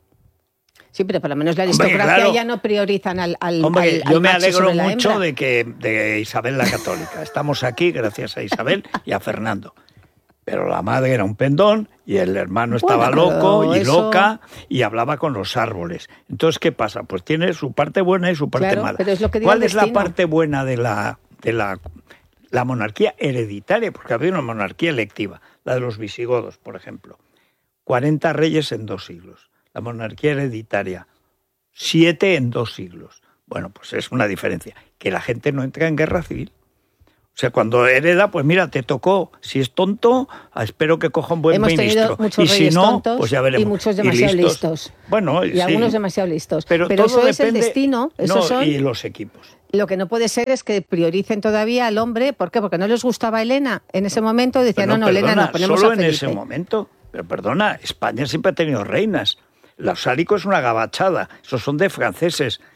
[SPEAKER 3] Sí, pero por lo menos la
[SPEAKER 1] Hombre,
[SPEAKER 3] aristocracia
[SPEAKER 1] claro.
[SPEAKER 3] ya no priorizan al
[SPEAKER 1] Hombre,
[SPEAKER 3] al
[SPEAKER 1] yo me
[SPEAKER 3] macho
[SPEAKER 1] alegro
[SPEAKER 3] sobre la
[SPEAKER 1] mucho
[SPEAKER 3] hembra.
[SPEAKER 1] de Isabel la Católica. Estamos aquí gracias a Isabel y a Fernando. Pero la madre era un pendón y el hermano estaba
[SPEAKER 3] Bueno, pero
[SPEAKER 1] loco y
[SPEAKER 3] eso-
[SPEAKER 1] loca y hablaba con los árboles. Entonces, ¿qué pasa? Pues tiene su parte buena y su parte
[SPEAKER 3] Claro,
[SPEAKER 1] mala.
[SPEAKER 3] pero es lo que diga
[SPEAKER 1] ¿Cuál
[SPEAKER 3] el
[SPEAKER 1] es la
[SPEAKER 3] destino.
[SPEAKER 1] parte buena de la monarquía hereditaria? Porque había una monarquía electiva, la de los visigodos, por ejemplo. 40 reyes en 2 siglos. La monarquía hereditaria, 7 en 2 siglos. Bueno, pues es una diferencia. Que la gente no entra en guerra civil. O sea, cuando hereda, pues mira, te tocó. Si es tonto, espero que coja un buen
[SPEAKER 3] Hemos
[SPEAKER 1] ministro.
[SPEAKER 3] tenido muchos
[SPEAKER 1] Y si
[SPEAKER 3] reyes
[SPEAKER 1] no,
[SPEAKER 3] tontos
[SPEAKER 1] pues ya veremos.
[SPEAKER 3] y muchos demasiado listos.
[SPEAKER 1] Bueno,
[SPEAKER 3] Y
[SPEAKER 1] sí.
[SPEAKER 3] algunos demasiado listos.
[SPEAKER 1] Pero,
[SPEAKER 3] Pero
[SPEAKER 1] todo
[SPEAKER 3] eso es el
[SPEAKER 1] depende-
[SPEAKER 3] destino. Esos
[SPEAKER 1] No,
[SPEAKER 3] son...
[SPEAKER 1] y los equipos.
[SPEAKER 3] Lo que no puede ser es que prioricen todavía al hombre. ¿Por qué? Porque no les gustaba Elena. En ese momento decían,
[SPEAKER 1] Pero
[SPEAKER 3] no, Elena,
[SPEAKER 1] perdona,
[SPEAKER 3] no, ponemos
[SPEAKER 1] solo
[SPEAKER 3] a
[SPEAKER 1] en
[SPEAKER 3] Felipe.
[SPEAKER 1] ese momento. Pero perdona, España siempre ha tenido reinas. Los sálicos es una gabachada. Esos son de franceses.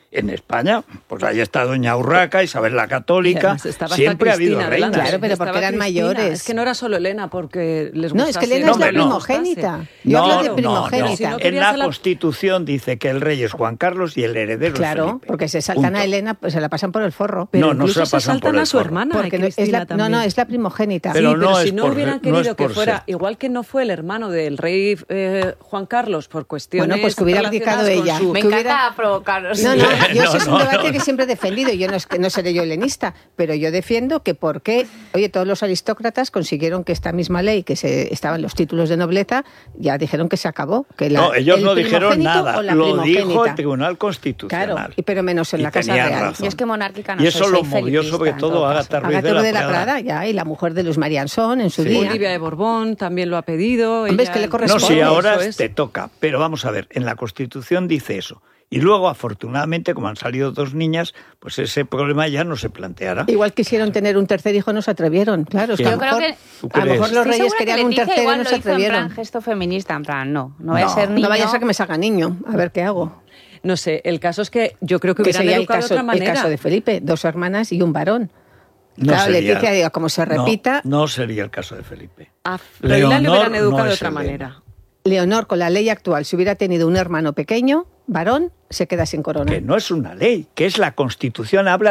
[SPEAKER 1] En España, pues ahí está Doña Urraca, Isabel la Católica, siempre ha habido reinas.
[SPEAKER 3] Claro, pero porque eran mayores.
[SPEAKER 2] Es que no era solo Elena, porque les gustase.
[SPEAKER 3] No, es que Elena es la primogénita. Yo hablo de primogénita.
[SPEAKER 1] En la Constitución dice que el rey es Juan Carlos y el heredero es Felipe.
[SPEAKER 3] Claro, porque se saltan a Elena, pues se la pasan por el forro.
[SPEAKER 2] Pero no se la pasan por el forro. A su hermana,
[SPEAKER 3] porque es la primogénita.
[SPEAKER 2] Pero si no hubieran querido que fuera, igual que no fue el hermano del rey Juan Carlos por cuestiones.
[SPEAKER 3] Bueno, pues que hubiera abdicado ella.
[SPEAKER 4] Me encanta provocaros.
[SPEAKER 3] No, yo ese es un debate que siempre he defendido. Yo no seré yo helenista, pero yo defiendo que todos los aristócratas consiguieron que esta misma ley, que estaban los títulos de nobleza, ya dijeron que se acabó. Que
[SPEAKER 1] ellos no dijeron nada, lo dijo el Tribunal Constitucional.
[SPEAKER 3] Claro, pero menos en la Casa Real.
[SPEAKER 4] Yo es que monárquica no
[SPEAKER 1] soy. Y eso lo
[SPEAKER 4] soy
[SPEAKER 1] movió sobre todo Ágata Ruiz de la Prada.
[SPEAKER 3] Y la mujer de Luis María Ansón en su día.
[SPEAKER 2] Olivia de Borbón también lo ha pedido.
[SPEAKER 3] ¿Ves que le corresponde?
[SPEAKER 1] No, sí, ahora te toca. Pero vamos a ver, en la Constitución dice eso. Y luego, afortunadamente, como han salido 2 niñas, pues ese problema ya no se planteará.
[SPEAKER 3] Igual quisieron tener un tercer hijo, no se atrevieron. Claro, es que a lo mejor los reyes querían un tercero, no se atrevieron.
[SPEAKER 4] En plan gesto feminista, en plan, no vaya a ser niño.
[SPEAKER 3] No vaya a ser que me salga niño, a ver qué hago.
[SPEAKER 2] No sé, el caso es que yo creo que hubieran educado de otra manera.
[SPEAKER 3] El caso de Felipe, 2 hermanas y un varón. Claro, Leticia, digo, como se repita...
[SPEAKER 1] No sería el caso de Felipe.
[SPEAKER 2] A Froilán le hubieran educado de otra manera.
[SPEAKER 3] Leonor, con la ley actual, si hubiera tenido un hermano pequeño, varón, se queda sin corona.
[SPEAKER 1] Que no es una ley, que es la Constitución, habla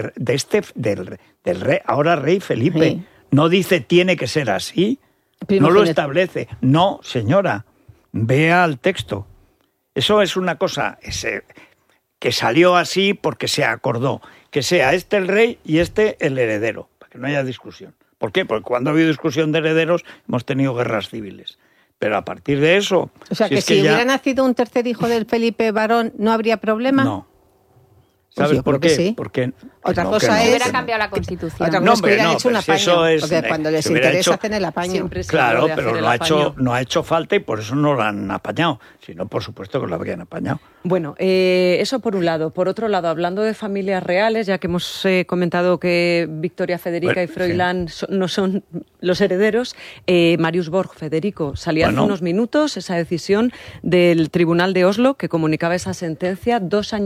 [SPEAKER 1] del rey, ahora rey Felipe. Sí. No dice tiene que ser así, no lo establece. No, señora, vea el texto. Eso es una cosa que salió así porque se acordó. Que sea este el rey y este el heredero, para que no haya discusión. ¿Por qué? Porque cuando ha habido discusión de herederos hemos tenido guerras civiles. Pero a partir de eso...
[SPEAKER 3] O sea, si hubiera nacido un tercer hijo del Felipe varón, ¿no habría problema?
[SPEAKER 1] No. ¿Sabes por qué?
[SPEAKER 3] Sí.
[SPEAKER 1] Porque
[SPEAKER 3] otra cosa es...
[SPEAKER 4] hubiera cambiado la Constitución.
[SPEAKER 3] Otra cosa es que hubieran hecho un apaño, porque cuando les interesa hacen el apaño.
[SPEAKER 1] Claro, pero no ha hecho falta y por eso no lo han apañado. Si no, por supuesto que lo habrían apañado.
[SPEAKER 2] Bueno, eso por un lado. Por otro lado, hablando de familias reales, ya que hemos comentado que Victoria Federica y Froilán no son los herederos, Marius Borg Federico salía hace unos minutos esa decisión del Tribunal de Oslo que comunicaba esa sentencia,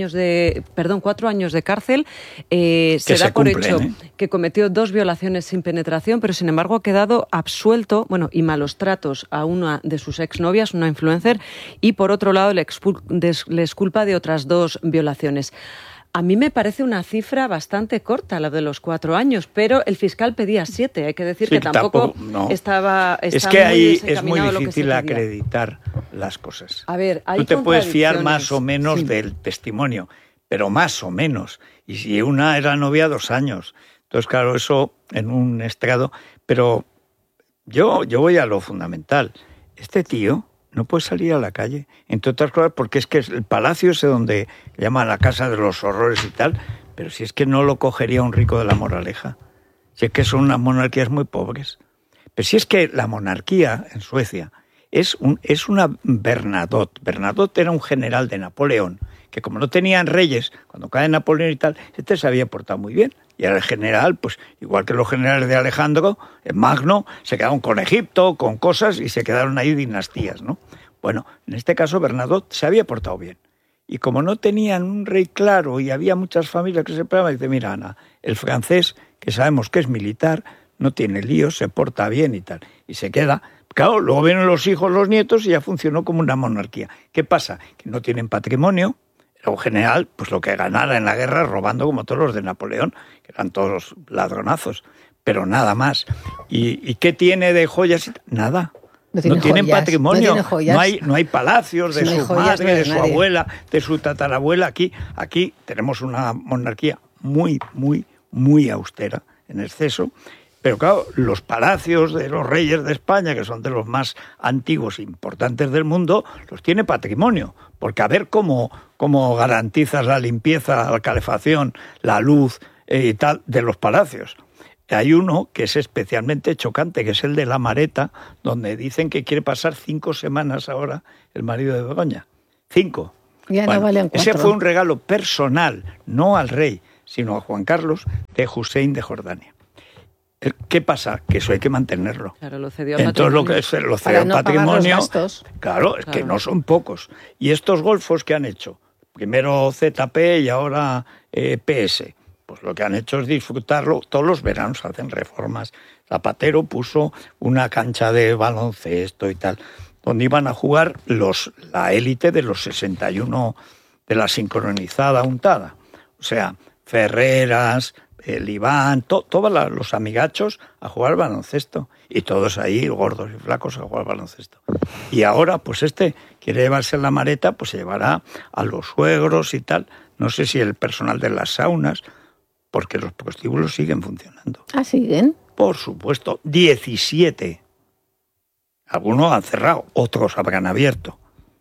[SPEAKER 2] 4 años de cárcel. Se da por hecho que cometió 2 violaciones sin penetración, pero sin embargo ha quedado absuelto, y malos tratos a una de sus exnovias, una influencer, y por otro lado le exculpa de otras 2 violaciones. A mí me parece una cifra bastante corta la de los 4 años, pero el fiscal pedía 7. Hay que decir que tampoco estaba
[SPEAKER 1] es que ahí es muy difícil acreditar las cosas.
[SPEAKER 2] A ver,
[SPEAKER 1] tú te puedes fiar más o menos del testimonio, pero más o menos. Y si una era novia 2 años. Entonces, claro, eso en un estrado. Pero yo voy a lo fundamental. Este tío no puede salir a la calle, entre otras cosas, porque es que el palacio es donde llaman la casa de los horrores y tal, pero si es que no lo cogería un rico de la Moraleja. Si es que son unas monarquías muy pobres. Pero si es que la monarquía en Suecia es una Bernadotte. Bernadotte era un general de Napoleón, que como no tenían reyes, cuando cae Napoleón y tal, este se había portado muy bien. Y era el general, pues igual que los generales de Alejandro, el Magno, se quedaron con Egipto, con cosas, y se quedaron ahí dinastías, ¿no? Bueno, en este caso Bernadotte se había portado bien. Y como no tenían un rey claro y había muchas familias que se separaban, dice, mira, Ana, el francés, que sabemos que es militar, no tiene líos, se porta bien y tal. Y se queda. Claro, luego vienen los hijos, los nietos, y ya funcionó como una monarquía. ¿Qué pasa? Que no tienen patrimonio. Un general, pues lo que ganara en la guerra robando como todos los de Napoleón, que eran todos ladronazos, pero nada más. ¿Y qué tiene de joyas? Nada. No tienen patrimonio, no hay palacios de su madre, de su abuela, de su tatarabuela. Aquí tenemos una monarquía muy, muy, muy austera, en exceso. Pero claro, los palacios de los reyes de España, que son de los más antiguos e importantes del mundo, los tiene patrimonio. Porque a ver cómo garantizas la limpieza, la calefacción, la luz y tal de los palacios. Hay uno que es especialmente chocante, que es el de la Mareta, donde dicen que quiere pasar 5 semanas ahora el marido de Begoña. 5.
[SPEAKER 3] Ya no valen 4.
[SPEAKER 1] Ese fue un regalo personal, no al rey, sino a Juan Carlos de Hussein de Jordania. ¿Qué pasa? Que eso hay que mantenerlo.
[SPEAKER 2] Claro, lo cedió a
[SPEAKER 1] entonces lo cedió
[SPEAKER 3] no
[SPEAKER 1] patrimonio.
[SPEAKER 3] Pagar los gastos.
[SPEAKER 1] Claro, es que no son pocos. Y estos golfos que han hecho, primero ZP y ahora PS. Pues lo que han hecho es disfrutarlo. Todos los veranos hacen reformas. Zapatero puso una cancha de baloncesto y tal, donde iban a jugar la élite de los 61 de la sincronizada untada. O sea, Ferreras, el Iván, todos los amigachos a jugar baloncesto. Y todos ahí, gordos y flacos, a jugar baloncesto. Y ahora, pues quiere llevarse la maleta, pues se llevará a los suegros y tal. No sé si el personal de las saunas, porque los prostíbulos siguen funcionando.
[SPEAKER 3] ¿Ah, siguen?
[SPEAKER 1] Por supuesto, 17. Algunos han cerrado, otros habrán abierto.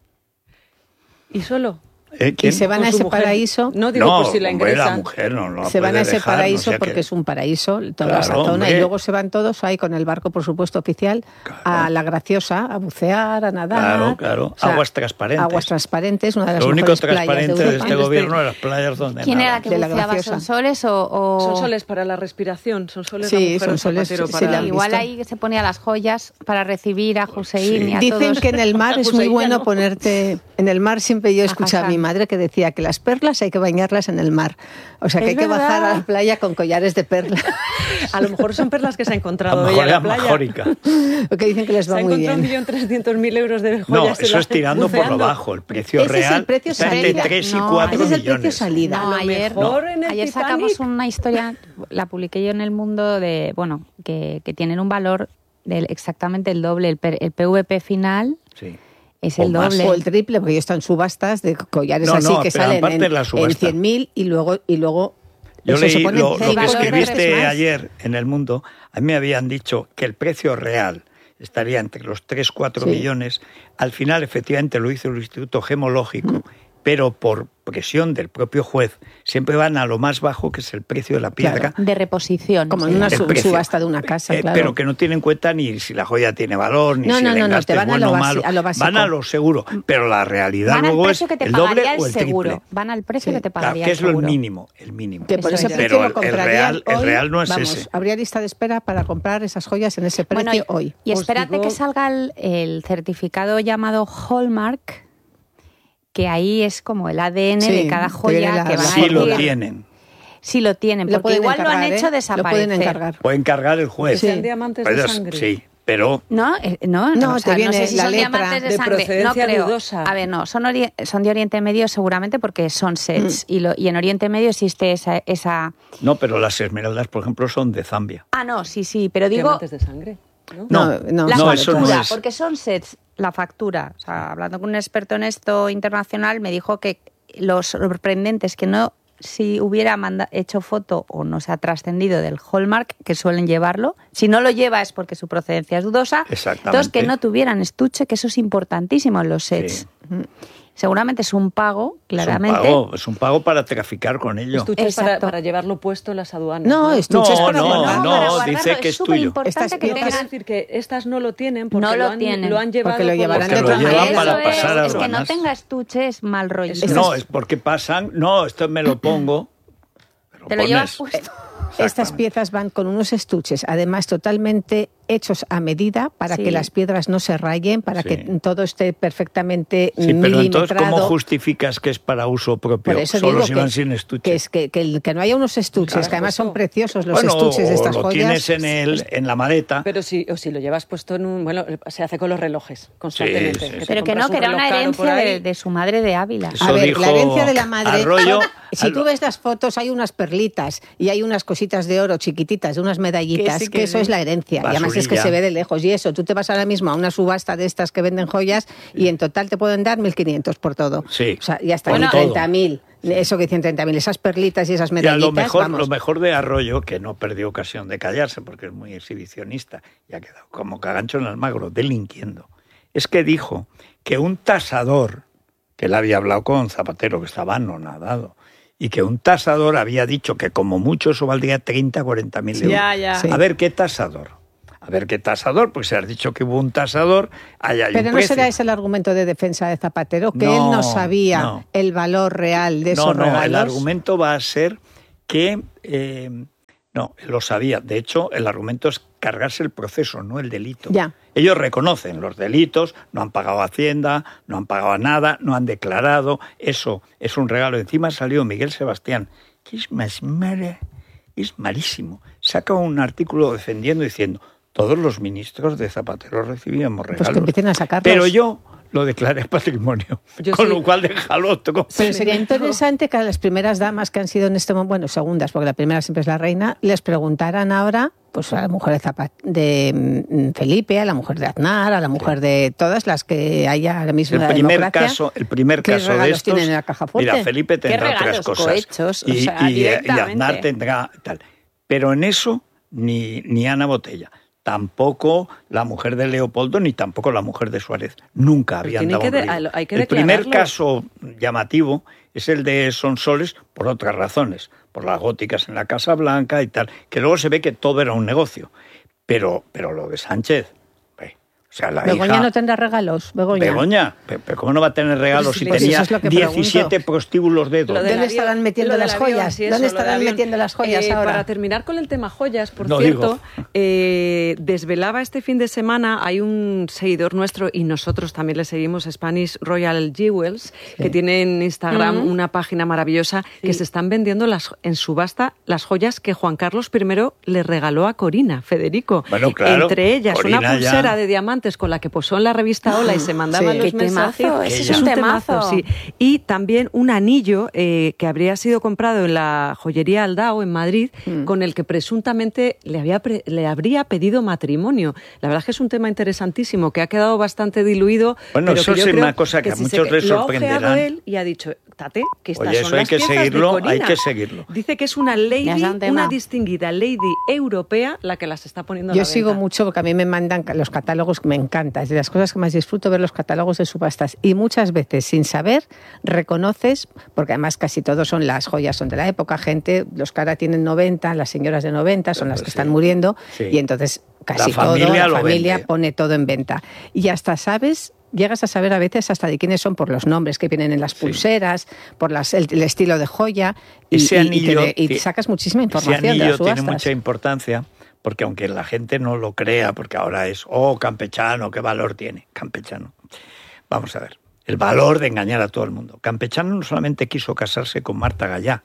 [SPEAKER 2] ¿Y solo?
[SPEAKER 3] ¿Y se van a ese paraíso?
[SPEAKER 2] No, digo, por si la ingresan.
[SPEAKER 1] La mujer no
[SPEAKER 3] se van a ese
[SPEAKER 1] dejar,
[SPEAKER 3] paraíso,
[SPEAKER 1] no sé
[SPEAKER 3] porque
[SPEAKER 1] qué.
[SPEAKER 3] es un paraíso, toda esa zona,
[SPEAKER 1] hombre.
[SPEAKER 3] y luego se van todos ahí con el barco, por supuesto, oficial, a La Graciosa, a bucear, a nadar.
[SPEAKER 1] Claro.
[SPEAKER 3] O sea,
[SPEAKER 1] Aguas transparentes.
[SPEAKER 3] Aguas transparentes, una de las
[SPEAKER 1] Lo único
[SPEAKER 3] mejores playas de
[SPEAKER 1] transparente de
[SPEAKER 3] Europa.
[SPEAKER 1] este gobierno es las playas donde
[SPEAKER 4] ¿Quién
[SPEAKER 1] nadan.
[SPEAKER 4] era que
[SPEAKER 3] De La
[SPEAKER 4] buceaba?
[SPEAKER 3] Graciosa.
[SPEAKER 4] ¿Sonsoles o...?
[SPEAKER 2] Sonsoles para la respiración, Sonsoles
[SPEAKER 3] Sí,
[SPEAKER 2] la mujer de
[SPEAKER 3] Sonsoles,
[SPEAKER 2] Zapatero
[SPEAKER 3] sí,
[SPEAKER 2] para...
[SPEAKER 3] la han
[SPEAKER 4] Igual
[SPEAKER 3] visto.
[SPEAKER 4] ahí se ponía las joyas para recibir a Hussein y a
[SPEAKER 3] Dicen
[SPEAKER 4] todos.
[SPEAKER 3] que en el mar es muy
[SPEAKER 2] Hussein ya
[SPEAKER 3] bueno
[SPEAKER 2] no.
[SPEAKER 3] ponerte... En el mar siempre yo he escuchado a mi madre que decía que las perlas hay que bañarlas en el mar. O sea, que
[SPEAKER 4] Es
[SPEAKER 3] hay que
[SPEAKER 4] verdad.
[SPEAKER 3] bajar a la playa con collares de perlas.
[SPEAKER 2] A lo mejor son perlas que se ha
[SPEAKER 1] A
[SPEAKER 2] encontrado
[SPEAKER 1] lo
[SPEAKER 2] ella
[SPEAKER 1] mejor
[SPEAKER 2] en la
[SPEAKER 1] era
[SPEAKER 2] playa.
[SPEAKER 1] majórica.
[SPEAKER 3] Porque dicen que les
[SPEAKER 2] Se
[SPEAKER 3] va
[SPEAKER 2] ha
[SPEAKER 3] muy
[SPEAKER 2] encontrado
[SPEAKER 3] bien.
[SPEAKER 2] 1.300.000 euros de
[SPEAKER 1] No,
[SPEAKER 2] joyas.
[SPEAKER 1] eso es tirando por lo
[SPEAKER 2] buceando.
[SPEAKER 1] bajo. El precio
[SPEAKER 3] Ese es
[SPEAKER 1] real
[SPEAKER 3] el precio
[SPEAKER 1] está entre
[SPEAKER 3] salida.
[SPEAKER 1] 3 y
[SPEAKER 4] No,
[SPEAKER 1] 4
[SPEAKER 3] ese es el precio
[SPEAKER 1] millones.
[SPEAKER 3] salida.
[SPEAKER 4] No,
[SPEAKER 2] A lo mejor en el
[SPEAKER 4] ayer
[SPEAKER 2] Titanic.
[SPEAKER 4] sacamos una historia, la publiqué yo en El Mundo, que tienen un valor exactamente el doble. El PVP final
[SPEAKER 1] Sí.
[SPEAKER 4] es
[SPEAKER 1] O
[SPEAKER 4] el
[SPEAKER 1] más.
[SPEAKER 4] doble.
[SPEAKER 3] O el triple, porque están subastas de collares
[SPEAKER 1] No,
[SPEAKER 3] así
[SPEAKER 1] no,
[SPEAKER 3] que
[SPEAKER 1] pero
[SPEAKER 3] salen
[SPEAKER 1] aparte de la
[SPEAKER 3] en
[SPEAKER 1] subasta.
[SPEAKER 3] 100.000 y luego
[SPEAKER 1] Yo
[SPEAKER 3] eso se
[SPEAKER 1] leí
[SPEAKER 3] pone
[SPEAKER 1] lo
[SPEAKER 3] seis
[SPEAKER 1] que
[SPEAKER 3] veces
[SPEAKER 1] escribiste
[SPEAKER 3] más.
[SPEAKER 1] ayer en El Mundo. A mí me habían dicho que el precio real estaría entre los 3-4
[SPEAKER 3] Sí.
[SPEAKER 1] millones. Al final, efectivamente, lo hizo el Instituto Gemológico, pero por presión del propio juez, siempre van a lo más bajo, que es el precio de la piedra.
[SPEAKER 3] Claro.
[SPEAKER 4] De reposición.
[SPEAKER 3] Como en
[SPEAKER 4] sí.
[SPEAKER 3] una
[SPEAKER 1] El precio.
[SPEAKER 3] subasta de una casa, claro.
[SPEAKER 1] Pero que no tienen en cuenta ni si la joya tiene valor, ni
[SPEAKER 3] No,
[SPEAKER 1] si
[SPEAKER 3] no,
[SPEAKER 1] el
[SPEAKER 3] no,
[SPEAKER 1] engaste
[SPEAKER 3] te van
[SPEAKER 1] es
[SPEAKER 3] a
[SPEAKER 1] bueno
[SPEAKER 3] lo
[SPEAKER 1] o
[SPEAKER 3] basi-
[SPEAKER 1] malo.
[SPEAKER 3] a lo básico.
[SPEAKER 1] Van a lo seguro, pero la realidad
[SPEAKER 4] Van al
[SPEAKER 1] luego es
[SPEAKER 4] precio que te
[SPEAKER 1] el doble
[SPEAKER 4] pagaría
[SPEAKER 1] o
[SPEAKER 4] el
[SPEAKER 1] el
[SPEAKER 4] seguro.
[SPEAKER 1] triple.
[SPEAKER 4] Van al precio
[SPEAKER 3] Sí.
[SPEAKER 4] que te
[SPEAKER 1] Claro,
[SPEAKER 4] pagaría
[SPEAKER 1] que
[SPEAKER 4] el
[SPEAKER 1] es lo
[SPEAKER 4] seguro.
[SPEAKER 1] mínimo, el mínimo.
[SPEAKER 3] Que por
[SPEAKER 4] Eso
[SPEAKER 3] ese
[SPEAKER 4] es.
[SPEAKER 3] precio
[SPEAKER 1] Pero
[SPEAKER 3] lo
[SPEAKER 1] el
[SPEAKER 3] comprarían
[SPEAKER 1] real
[SPEAKER 3] hoy,
[SPEAKER 1] no es
[SPEAKER 3] vamos,
[SPEAKER 1] ese.
[SPEAKER 3] habría lista de espera para comprar esas joyas en ese precio
[SPEAKER 4] Bueno,
[SPEAKER 3] hoy.
[SPEAKER 4] y
[SPEAKER 2] Os
[SPEAKER 4] espérate
[SPEAKER 2] digo-
[SPEAKER 4] que salga el certificado llamado Hallmark, que ahí es como el ADN
[SPEAKER 3] Sí,
[SPEAKER 4] de cada
[SPEAKER 3] te viene
[SPEAKER 4] joya
[SPEAKER 3] la-
[SPEAKER 4] que van a
[SPEAKER 1] Sí lo
[SPEAKER 4] decir.
[SPEAKER 1] tienen.
[SPEAKER 4] Sí lo tienen,
[SPEAKER 3] Lo
[SPEAKER 4] porque
[SPEAKER 3] pueden
[SPEAKER 4] igual lo han
[SPEAKER 3] encargar,
[SPEAKER 4] hecho
[SPEAKER 3] ¿eh?
[SPEAKER 4] desaparecer.
[SPEAKER 3] Lo pueden encargar.
[SPEAKER 1] Puede encargar el juez.
[SPEAKER 2] Que sean diamantes de
[SPEAKER 1] Pero
[SPEAKER 2] sangre.
[SPEAKER 1] Sí, pero
[SPEAKER 4] No, no,
[SPEAKER 3] No,
[SPEAKER 4] o sea,
[SPEAKER 3] te viene
[SPEAKER 4] no sé si
[SPEAKER 3] la
[SPEAKER 4] son
[SPEAKER 3] letra
[SPEAKER 4] diamantes de
[SPEAKER 2] de
[SPEAKER 4] sangre.
[SPEAKER 2] procedencia
[SPEAKER 4] No creo.
[SPEAKER 2] dudosa.
[SPEAKER 4] A ver, no, son de Oriente Medio seguramente porque son sets y en Oriente Medio existe esa...
[SPEAKER 1] no, pero las esmeraldas, por ejemplo, son de Zambia.
[SPEAKER 4] Ah, no, sí, pero digo
[SPEAKER 2] Diamantes de sangre. ¿no?
[SPEAKER 1] No,
[SPEAKER 4] la
[SPEAKER 1] no,
[SPEAKER 4] factura,
[SPEAKER 1] eso no es.
[SPEAKER 4] porque son sets, la factura. O sea, hablando con un experto en esto internacional, me dijo que lo sorprendente es que no, si hubiera hecho foto o no se ha trascendido del Hallmark, que suelen llevarlo, si no lo lleva es porque su procedencia es dudosa.
[SPEAKER 1] Exactamente.
[SPEAKER 4] Entonces, que no tuvieran estuche, que eso es importantísimo en los sets.
[SPEAKER 1] Sí.
[SPEAKER 4] Seguramente es un pago, claramente.
[SPEAKER 1] Es un pago para traficar con ello.
[SPEAKER 2] Estuches
[SPEAKER 4] Exacto.
[SPEAKER 2] para llevarlo puesto en las aduanas.
[SPEAKER 3] No, estuches
[SPEAKER 1] No,
[SPEAKER 3] para
[SPEAKER 1] no,
[SPEAKER 3] guardar.
[SPEAKER 1] no,
[SPEAKER 4] para guardarlo,
[SPEAKER 1] dice que es tuyo.
[SPEAKER 4] superimportante
[SPEAKER 3] Estas
[SPEAKER 4] que
[SPEAKER 2] Quiero
[SPEAKER 3] piezas-
[SPEAKER 4] tengan...
[SPEAKER 2] decir que estas no lo tienen porque
[SPEAKER 4] No lo
[SPEAKER 2] han,
[SPEAKER 4] tienen.
[SPEAKER 2] lo han llevado
[SPEAKER 3] Porque lo
[SPEAKER 2] por
[SPEAKER 3] llevarán
[SPEAKER 1] Porque
[SPEAKER 3] de
[SPEAKER 1] lo
[SPEAKER 3] otra
[SPEAKER 1] llevan
[SPEAKER 3] manera.
[SPEAKER 1] para pasar
[SPEAKER 4] es que no
[SPEAKER 1] aduanas.
[SPEAKER 4] tenga estuche es mal rollo.
[SPEAKER 1] No, es porque pasan. No, esto me lo pongo.
[SPEAKER 4] Te lo llevas puesto.
[SPEAKER 3] Estas piezas van con unos estuches, además totalmente hechos a medida para
[SPEAKER 4] Sí.
[SPEAKER 3] que las piedras no se rayen, para
[SPEAKER 1] Sí.
[SPEAKER 3] que todo esté perfectamente
[SPEAKER 1] Sí, pero entonces, ¿cómo
[SPEAKER 3] milimetrado.
[SPEAKER 1] justificas que es para uso propio?
[SPEAKER 3] Por eso
[SPEAKER 1] Solo
[SPEAKER 3] digo
[SPEAKER 1] si van
[SPEAKER 3] que,
[SPEAKER 1] sin estuche.
[SPEAKER 3] que no haya unos estuches, que además son preciosos los
[SPEAKER 1] Bueno,
[SPEAKER 3] estuches de estas
[SPEAKER 1] o lo
[SPEAKER 3] joyas.
[SPEAKER 1] tienes en la maleta.
[SPEAKER 2] Pero si lo llevas puesto en un... Bueno, se hace con los relojes constantemente.
[SPEAKER 1] Sí, sí, sí.
[SPEAKER 4] Pero que
[SPEAKER 2] compras
[SPEAKER 4] no, que
[SPEAKER 2] un
[SPEAKER 4] era una
[SPEAKER 2] reloj caro por
[SPEAKER 4] herencia
[SPEAKER 2] ahí.
[SPEAKER 4] de su madre de Ávila.
[SPEAKER 1] Eso
[SPEAKER 3] A ver,
[SPEAKER 1] dijo
[SPEAKER 3] la herencia de la madre.
[SPEAKER 1] Arroyo.
[SPEAKER 3] Si tú ves las fotos, hay unas perlitas y hay unas cositas de oro chiquititas, de unas medallitas,
[SPEAKER 2] Que sí,
[SPEAKER 3] que
[SPEAKER 2] que
[SPEAKER 3] eso
[SPEAKER 2] sí.
[SPEAKER 3] es la herencia. Y además es que
[SPEAKER 1] Basurilla.
[SPEAKER 3] se ve de lejos. Y eso, tú te vas ahora mismo a una subasta de estas que venden joyas y en total te pueden dar 1.500 por todo.
[SPEAKER 1] Sí,
[SPEAKER 3] O sea, y hasta
[SPEAKER 1] por
[SPEAKER 3] en
[SPEAKER 1] todo.
[SPEAKER 3] 30.000. Eso que dicen 30.000. Esas perlitas y esas
[SPEAKER 1] Y a
[SPEAKER 3] medallitas,
[SPEAKER 1] lo
[SPEAKER 3] vamos.
[SPEAKER 1] mejor de Arroyo, que no perdió ocasión de callarse porque es muy exhibicionista y ha quedado como cagancho en Almagro, delinquiendo, es que dijo que un tasador, que él había hablado con Zapatero, que estaba anonadado, y que un tasador había dicho que como mucho eso valdría 40.000 euros.
[SPEAKER 2] Ya.
[SPEAKER 3] Sí.
[SPEAKER 1] A ver qué tasador. Pues se has dicho que hubo un tasador, ahí hay
[SPEAKER 3] Pero
[SPEAKER 1] un
[SPEAKER 3] no
[SPEAKER 1] precio.
[SPEAKER 3] será ese el argumento de defensa de Zapatero, que él
[SPEAKER 1] No,
[SPEAKER 3] no sabía
[SPEAKER 1] no.
[SPEAKER 3] el valor real de esos regalos.
[SPEAKER 1] El argumento va a ser que no, lo sabía. De hecho, el argumento es cargarse el proceso, no el delito.
[SPEAKER 3] Ya.
[SPEAKER 1] Ellos reconocen los delitos, no han pagado Hacienda, no han pagado nada, no han declarado. Eso es un regalo. Encima salió Miguel Sebastián, que es malísimo. Saca un artículo defendiendo, diciendo, todos los ministros de Zapatero recibíamos regalos.
[SPEAKER 3] Pues que empiecen a sacarlos.
[SPEAKER 1] Pero yo lo declaré patrimonio, con lo cual déjalo.
[SPEAKER 3] Pero sería interesante que a las primeras damas que han sido en este momento, bueno, segundas, porque la primera siempre es la reina, les preguntaran ahora, pues a la mujer de Felipe, a la mujer de Aznar, a la mujer de todas las que haya ahora mismo en la democracia.
[SPEAKER 1] El primer caso de estos,
[SPEAKER 3] tienen en la caja fuerte?
[SPEAKER 1] Mira, Felipe tendrá otras cosas.
[SPEAKER 4] Cohechos,
[SPEAKER 1] y
[SPEAKER 4] directamente.
[SPEAKER 1] Aznar tendrá tal. Pero en eso, ni Ana Botella. Tampoco la mujer de Leopoldo, ni tampoco la mujer de Suárez. Nunca habían dado un río. El primer caso llamativo es el de Sonsoles por otras razones, por las góticas en la Casa Blanca y tal, que luego se ve que todo era un negocio. Pero lo de Sánchez... O sea,
[SPEAKER 3] Begoña no tendrá regalos,
[SPEAKER 1] Begoña, pero ¿cómo no va a tener regalos si tenía 17 prostíbulos de dedos?
[SPEAKER 3] ¿Dónde estarán metiendo las joyas? ¿Dónde estarán metiendo las joyas ahora?
[SPEAKER 2] Para terminar con el tema joyas, por cierto, desvelaba este fin de semana, hay un seguidor nuestro, y nosotros también le seguimos, Spanish Royal Jewels, que tiene en Instagram una página maravillosa, que se están vendiendo en subasta las joyas que Juan Carlos I le regaló a Corina, Federico.
[SPEAKER 1] Bueno, claro,
[SPEAKER 2] entre ellas
[SPEAKER 1] Corina
[SPEAKER 2] una pulsera de diamantes con la que posó en la revista Hola y se mandaban los mensajes.
[SPEAKER 4] Ese es un temazo.
[SPEAKER 2] Sí. Y también un anillo que habría sido comprado en la joyería Aldao en Madrid, con el que presuntamente le habría pedido matrimonio. La verdad es que es un tema interesantísimo, que ha quedado bastante diluido.
[SPEAKER 1] Bueno,
[SPEAKER 2] pero
[SPEAKER 1] eso
[SPEAKER 2] que
[SPEAKER 1] es una cosa que a muchos les sorprenderá.
[SPEAKER 2] Lo ha ojeado él y ha dicho, Tate, que estas
[SPEAKER 1] Oye,
[SPEAKER 2] son
[SPEAKER 1] eso
[SPEAKER 2] las piezas
[SPEAKER 1] hay que seguirlo.
[SPEAKER 2] Dice que es una una distinguida lady europea la que las está poniendo a la
[SPEAKER 3] Yo
[SPEAKER 2] venta.
[SPEAKER 3] sigo mucho porque a mí me mandan los catálogos, me encanta. Es de las cosas que más disfruto ver los catálogos de subastas. Y muchas veces, sin saber, reconoces, porque además casi todos son las joyas, son de la época, los que ahora tienen 90, las señoras de 90 son las que están muriendo, y entonces casi la familia pone todo en venta. Y hasta llegas a saber a veces hasta de quiénes son por los nombres que vienen en las pulseras, por el estilo de joya,
[SPEAKER 1] ese anillo,
[SPEAKER 3] y sacas muchísima información
[SPEAKER 1] ese anillo
[SPEAKER 3] de las subastas.
[SPEAKER 1] Tiene mucha importancia, porque aunque la gente no lo crea, porque ahora es, campechano, ¿qué valor tiene? Campechano. Vamos a ver, el valor de engañar a todo el mundo. Campechano no solamente quiso casarse con Marta Gallá,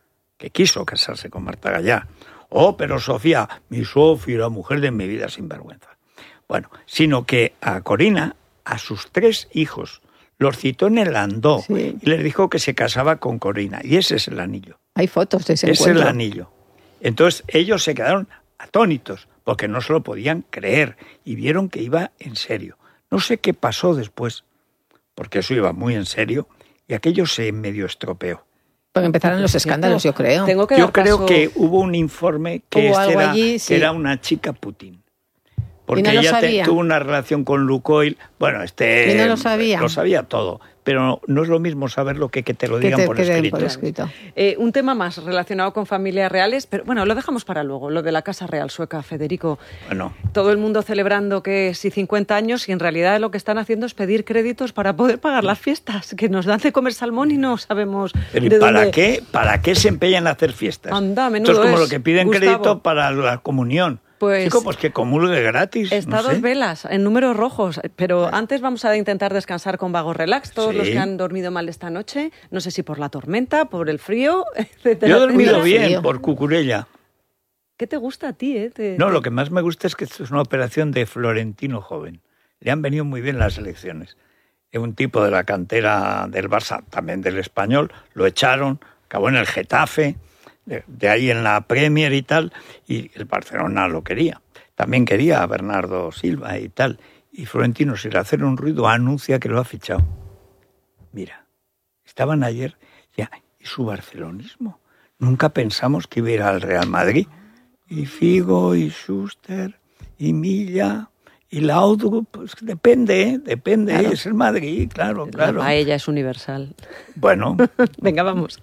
[SPEAKER 1] pero Sofía, mi Sofía, la mujer de mi vida sin vergüenza. Bueno, sino que a Corina, a sus 3 hijos, los citó en el Landó y les dijo que se casaba con Corina. Y ese es el anillo.
[SPEAKER 3] Hay fotos de ese
[SPEAKER 1] encuentro.
[SPEAKER 3] Es
[SPEAKER 1] el anillo. Entonces ellos se quedaron atónitos porque no se lo podían creer y vieron que iba en serio. No sé qué pasó después, porque eso iba muy en serio y aquello se medio estropeó.
[SPEAKER 3] Porque empezaron los escándalos, yo creo.
[SPEAKER 1] Yo creo que hubo un informe que era una chica Putin. Porque
[SPEAKER 3] no
[SPEAKER 1] ella tuvo una relación con Lukoil. Bueno,
[SPEAKER 3] y no lo sabía.
[SPEAKER 1] Lo sabía todo. Pero no es lo mismo saberlo que te lo digan por escrito.
[SPEAKER 2] Un tema más relacionado con familias reales, pero bueno, lo dejamos para luego, lo de la Casa Real Sueca, Federico.
[SPEAKER 1] Bueno.
[SPEAKER 2] Todo el mundo celebrando que sí 50 años y en realidad lo que están haciendo es pedir créditos para poder pagar las fiestas, que nos dan de comer salmón y no sabemos
[SPEAKER 1] pero ¿para qué se empeñan en hacer fiestas?
[SPEAKER 2] Anda, menudo.
[SPEAKER 1] Esto es como lo que piden crédito para la comunión.
[SPEAKER 2] Pues
[SPEAKER 1] que comulgue gratis.
[SPEAKER 2] Está
[SPEAKER 1] no
[SPEAKER 2] 2 velas, en números rojos. Pero antes vamos a intentar descansar con Vago Relax. Todos los que han dormido mal esta noche, no sé si por la tormenta, por el frío, etcétera.
[SPEAKER 1] Yo he dormido bien por Cucurella.
[SPEAKER 2] ¿Qué te gusta a ti?
[SPEAKER 1] No, lo que más me gusta es que esto es una operación de Florentino joven. Le han venido muy bien las elecciones. Es un tipo de la cantera del Barça, también del Español. Lo echaron, acabó en el Getafe, de ahí en la Premier y tal, y el Barcelona lo quería. También quería a Bernardo Silva y tal. Y Florentino, sin hacer un ruido, anuncia que lo ha fichado. Mira, estaban ayer, ya, ¿y su barcelonismo? Nunca pensamos que iba a ir al Real Madrid. Y Figo, y Schuster, y Milla, y Laudrup, pues depende, claro. Es el Madrid, claro.
[SPEAKER 2] La paella es universal.
[SPEAKER 1] Bueno.
[SPEAKER 2] Venga, vamos.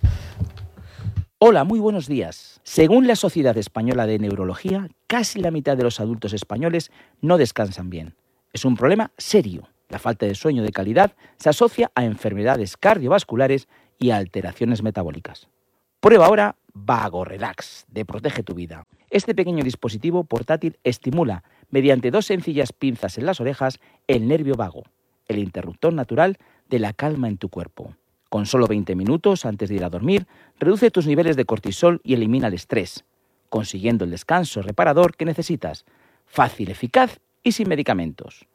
[SPEAKER 5] Hola, muy buenos días. Según la Sociedad Española de Neurología, casi la mitad de los adultos españoles no descansan bien. Es un problema serio. La falta de sueño de calidad se asocia a enfermedades cardiovasculares y a alteraciones metabólicas. Prueba ahora Vago Relax de Protege tu Vida. Este pequeño dispositivo portátil estimula, mediante 2 sencillas pinzas en las orejas, el nervio vago, el interruptor natural de la calma en tu cuerpo. Con solo 20 minutos antes de ir a dormir, reduce tus niveles de cortisol y elimina el estrés, consiguiendo el descanso reparador que necesitas. Fácil, eficaz y sin medicamentos.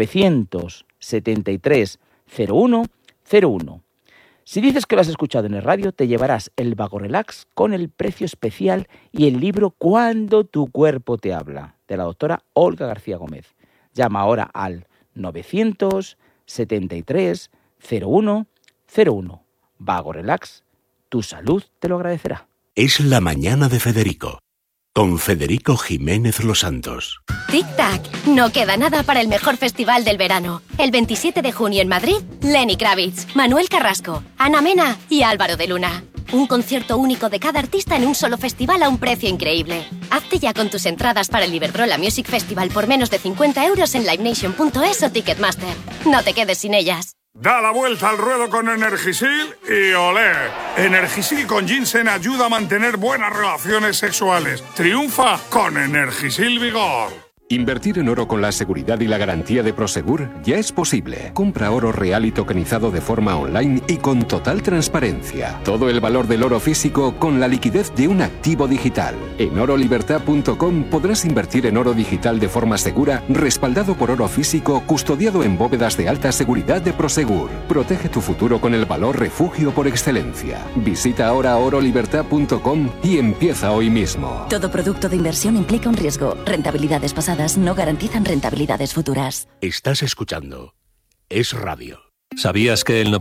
[SPEAKER 5] 973 01 01. Si dices que lo has escuchado en el radio, te llevarás el Vago Relax con el precio especial y el libro Cuando tu cuerpo te habla, de la doctora Olga García Gómez. Llama ahora al 973 01 01. Vago Relax, tu salud te lo agradecerá.
[SPEAKER 6] Es la mañana de Federico, con Federico Jiménez Los Santos.
[SPEAKER 7] Tic-tac, no queda nada para el mejor festival del verano. El 27 de junio en Madrid, Lenny Kravitz, Manuel Carrasco, Ana Mena y Álvaro de Luna. Un concierto único de cada artista en un solo festival a un precio increíble. Hazte ya con tus entradas para el Iberdrola Music Festival por menos de 50 euros en livenation.es o Ticketmaster. No te quedes sin ellas.
[SPEAKER 8] Da la vuelta al ruedo con Energisil y olé. Energisil con ginseng ayuda a mantener buenas relaciones sexuales. Triunfa con Energisil Vigor.
[SPEAKER 9] Invertir en oro con la seguridad y la garantía de Prosegur ya es posible. Compra oro real y tokenizado de forma online y con total transparencia. Todo el valor del oro físico con la liquidez de un activo digital. En orolibertad.com podrás invertir en oro digital de forma segura, respaldado por oro físico, custodiado en bóvedas de alta seguridad de Prosegur. Protege tu futuro con el valor refugio por excelencia. Visita ahora orolibertad.com y empieza hoy mismo.
[SPEAKER 10] Todo producto de inversión implica un riesgo. Rentabilidades pasadas no garantizan rentabilidades futuras.
[SPEAKER 6] Estás escuchando Es Radio.
[SPEAKER 11] ¿Sabías que el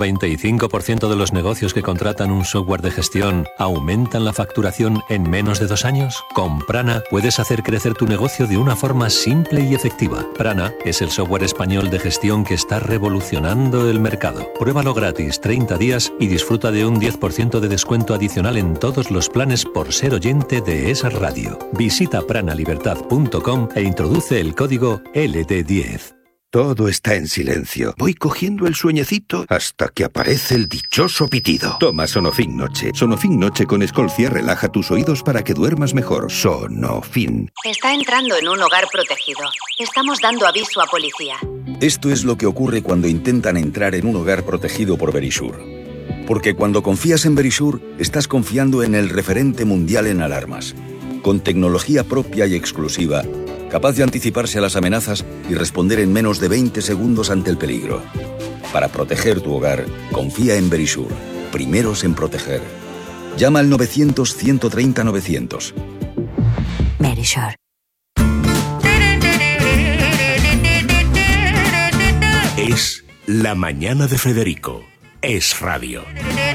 [SPEAKER 11] 95% de los negocios que contratan un software de gestión aumentan la facturación en menos de 2 años? Con Prana puedes hacer crecer tu negocio de una forma simple y efectiva. Prana es el software español de gestión que está revolucionando el mercado. Pruébalo gratis 30 días y disfruta de un 10% de descuento adicional en todos los planes por ser oyente de Es Radio. Visita pranalibertad.com e introduce el código LD10.
[SPEAKER 12] Todo está en silencio. Voy cogiendo el sueñecito hasta que aparece el dichoso pitido. Toma Sonofin Noche. Sonofin Noche con Escolcia relaja tus oídos para que duermas mejor. Sonofin.
[SPEAKER 13] Está entrando en un hogar protegido. Estamos dando aviso a policía.
[SPEAKER 14] Esto es lo que ocurre cuando intentan entrar en un hogar protegido por Verisure. Porque cuando confías en Verisure, estás confiando en el referente mundial en alarmas. Con tecnología propia y exclusiva, capaz de anticiparse a las amenazas y responder en menos de 20 segundos ante el peligro. Para proteger tu hogar, confía en Verisure. Primeros en proteger. Llama al 900-130-900.
[SPEAKER 10] Verisure.
[SPEAKER 6] Es la mañana de Federico. Es Radio.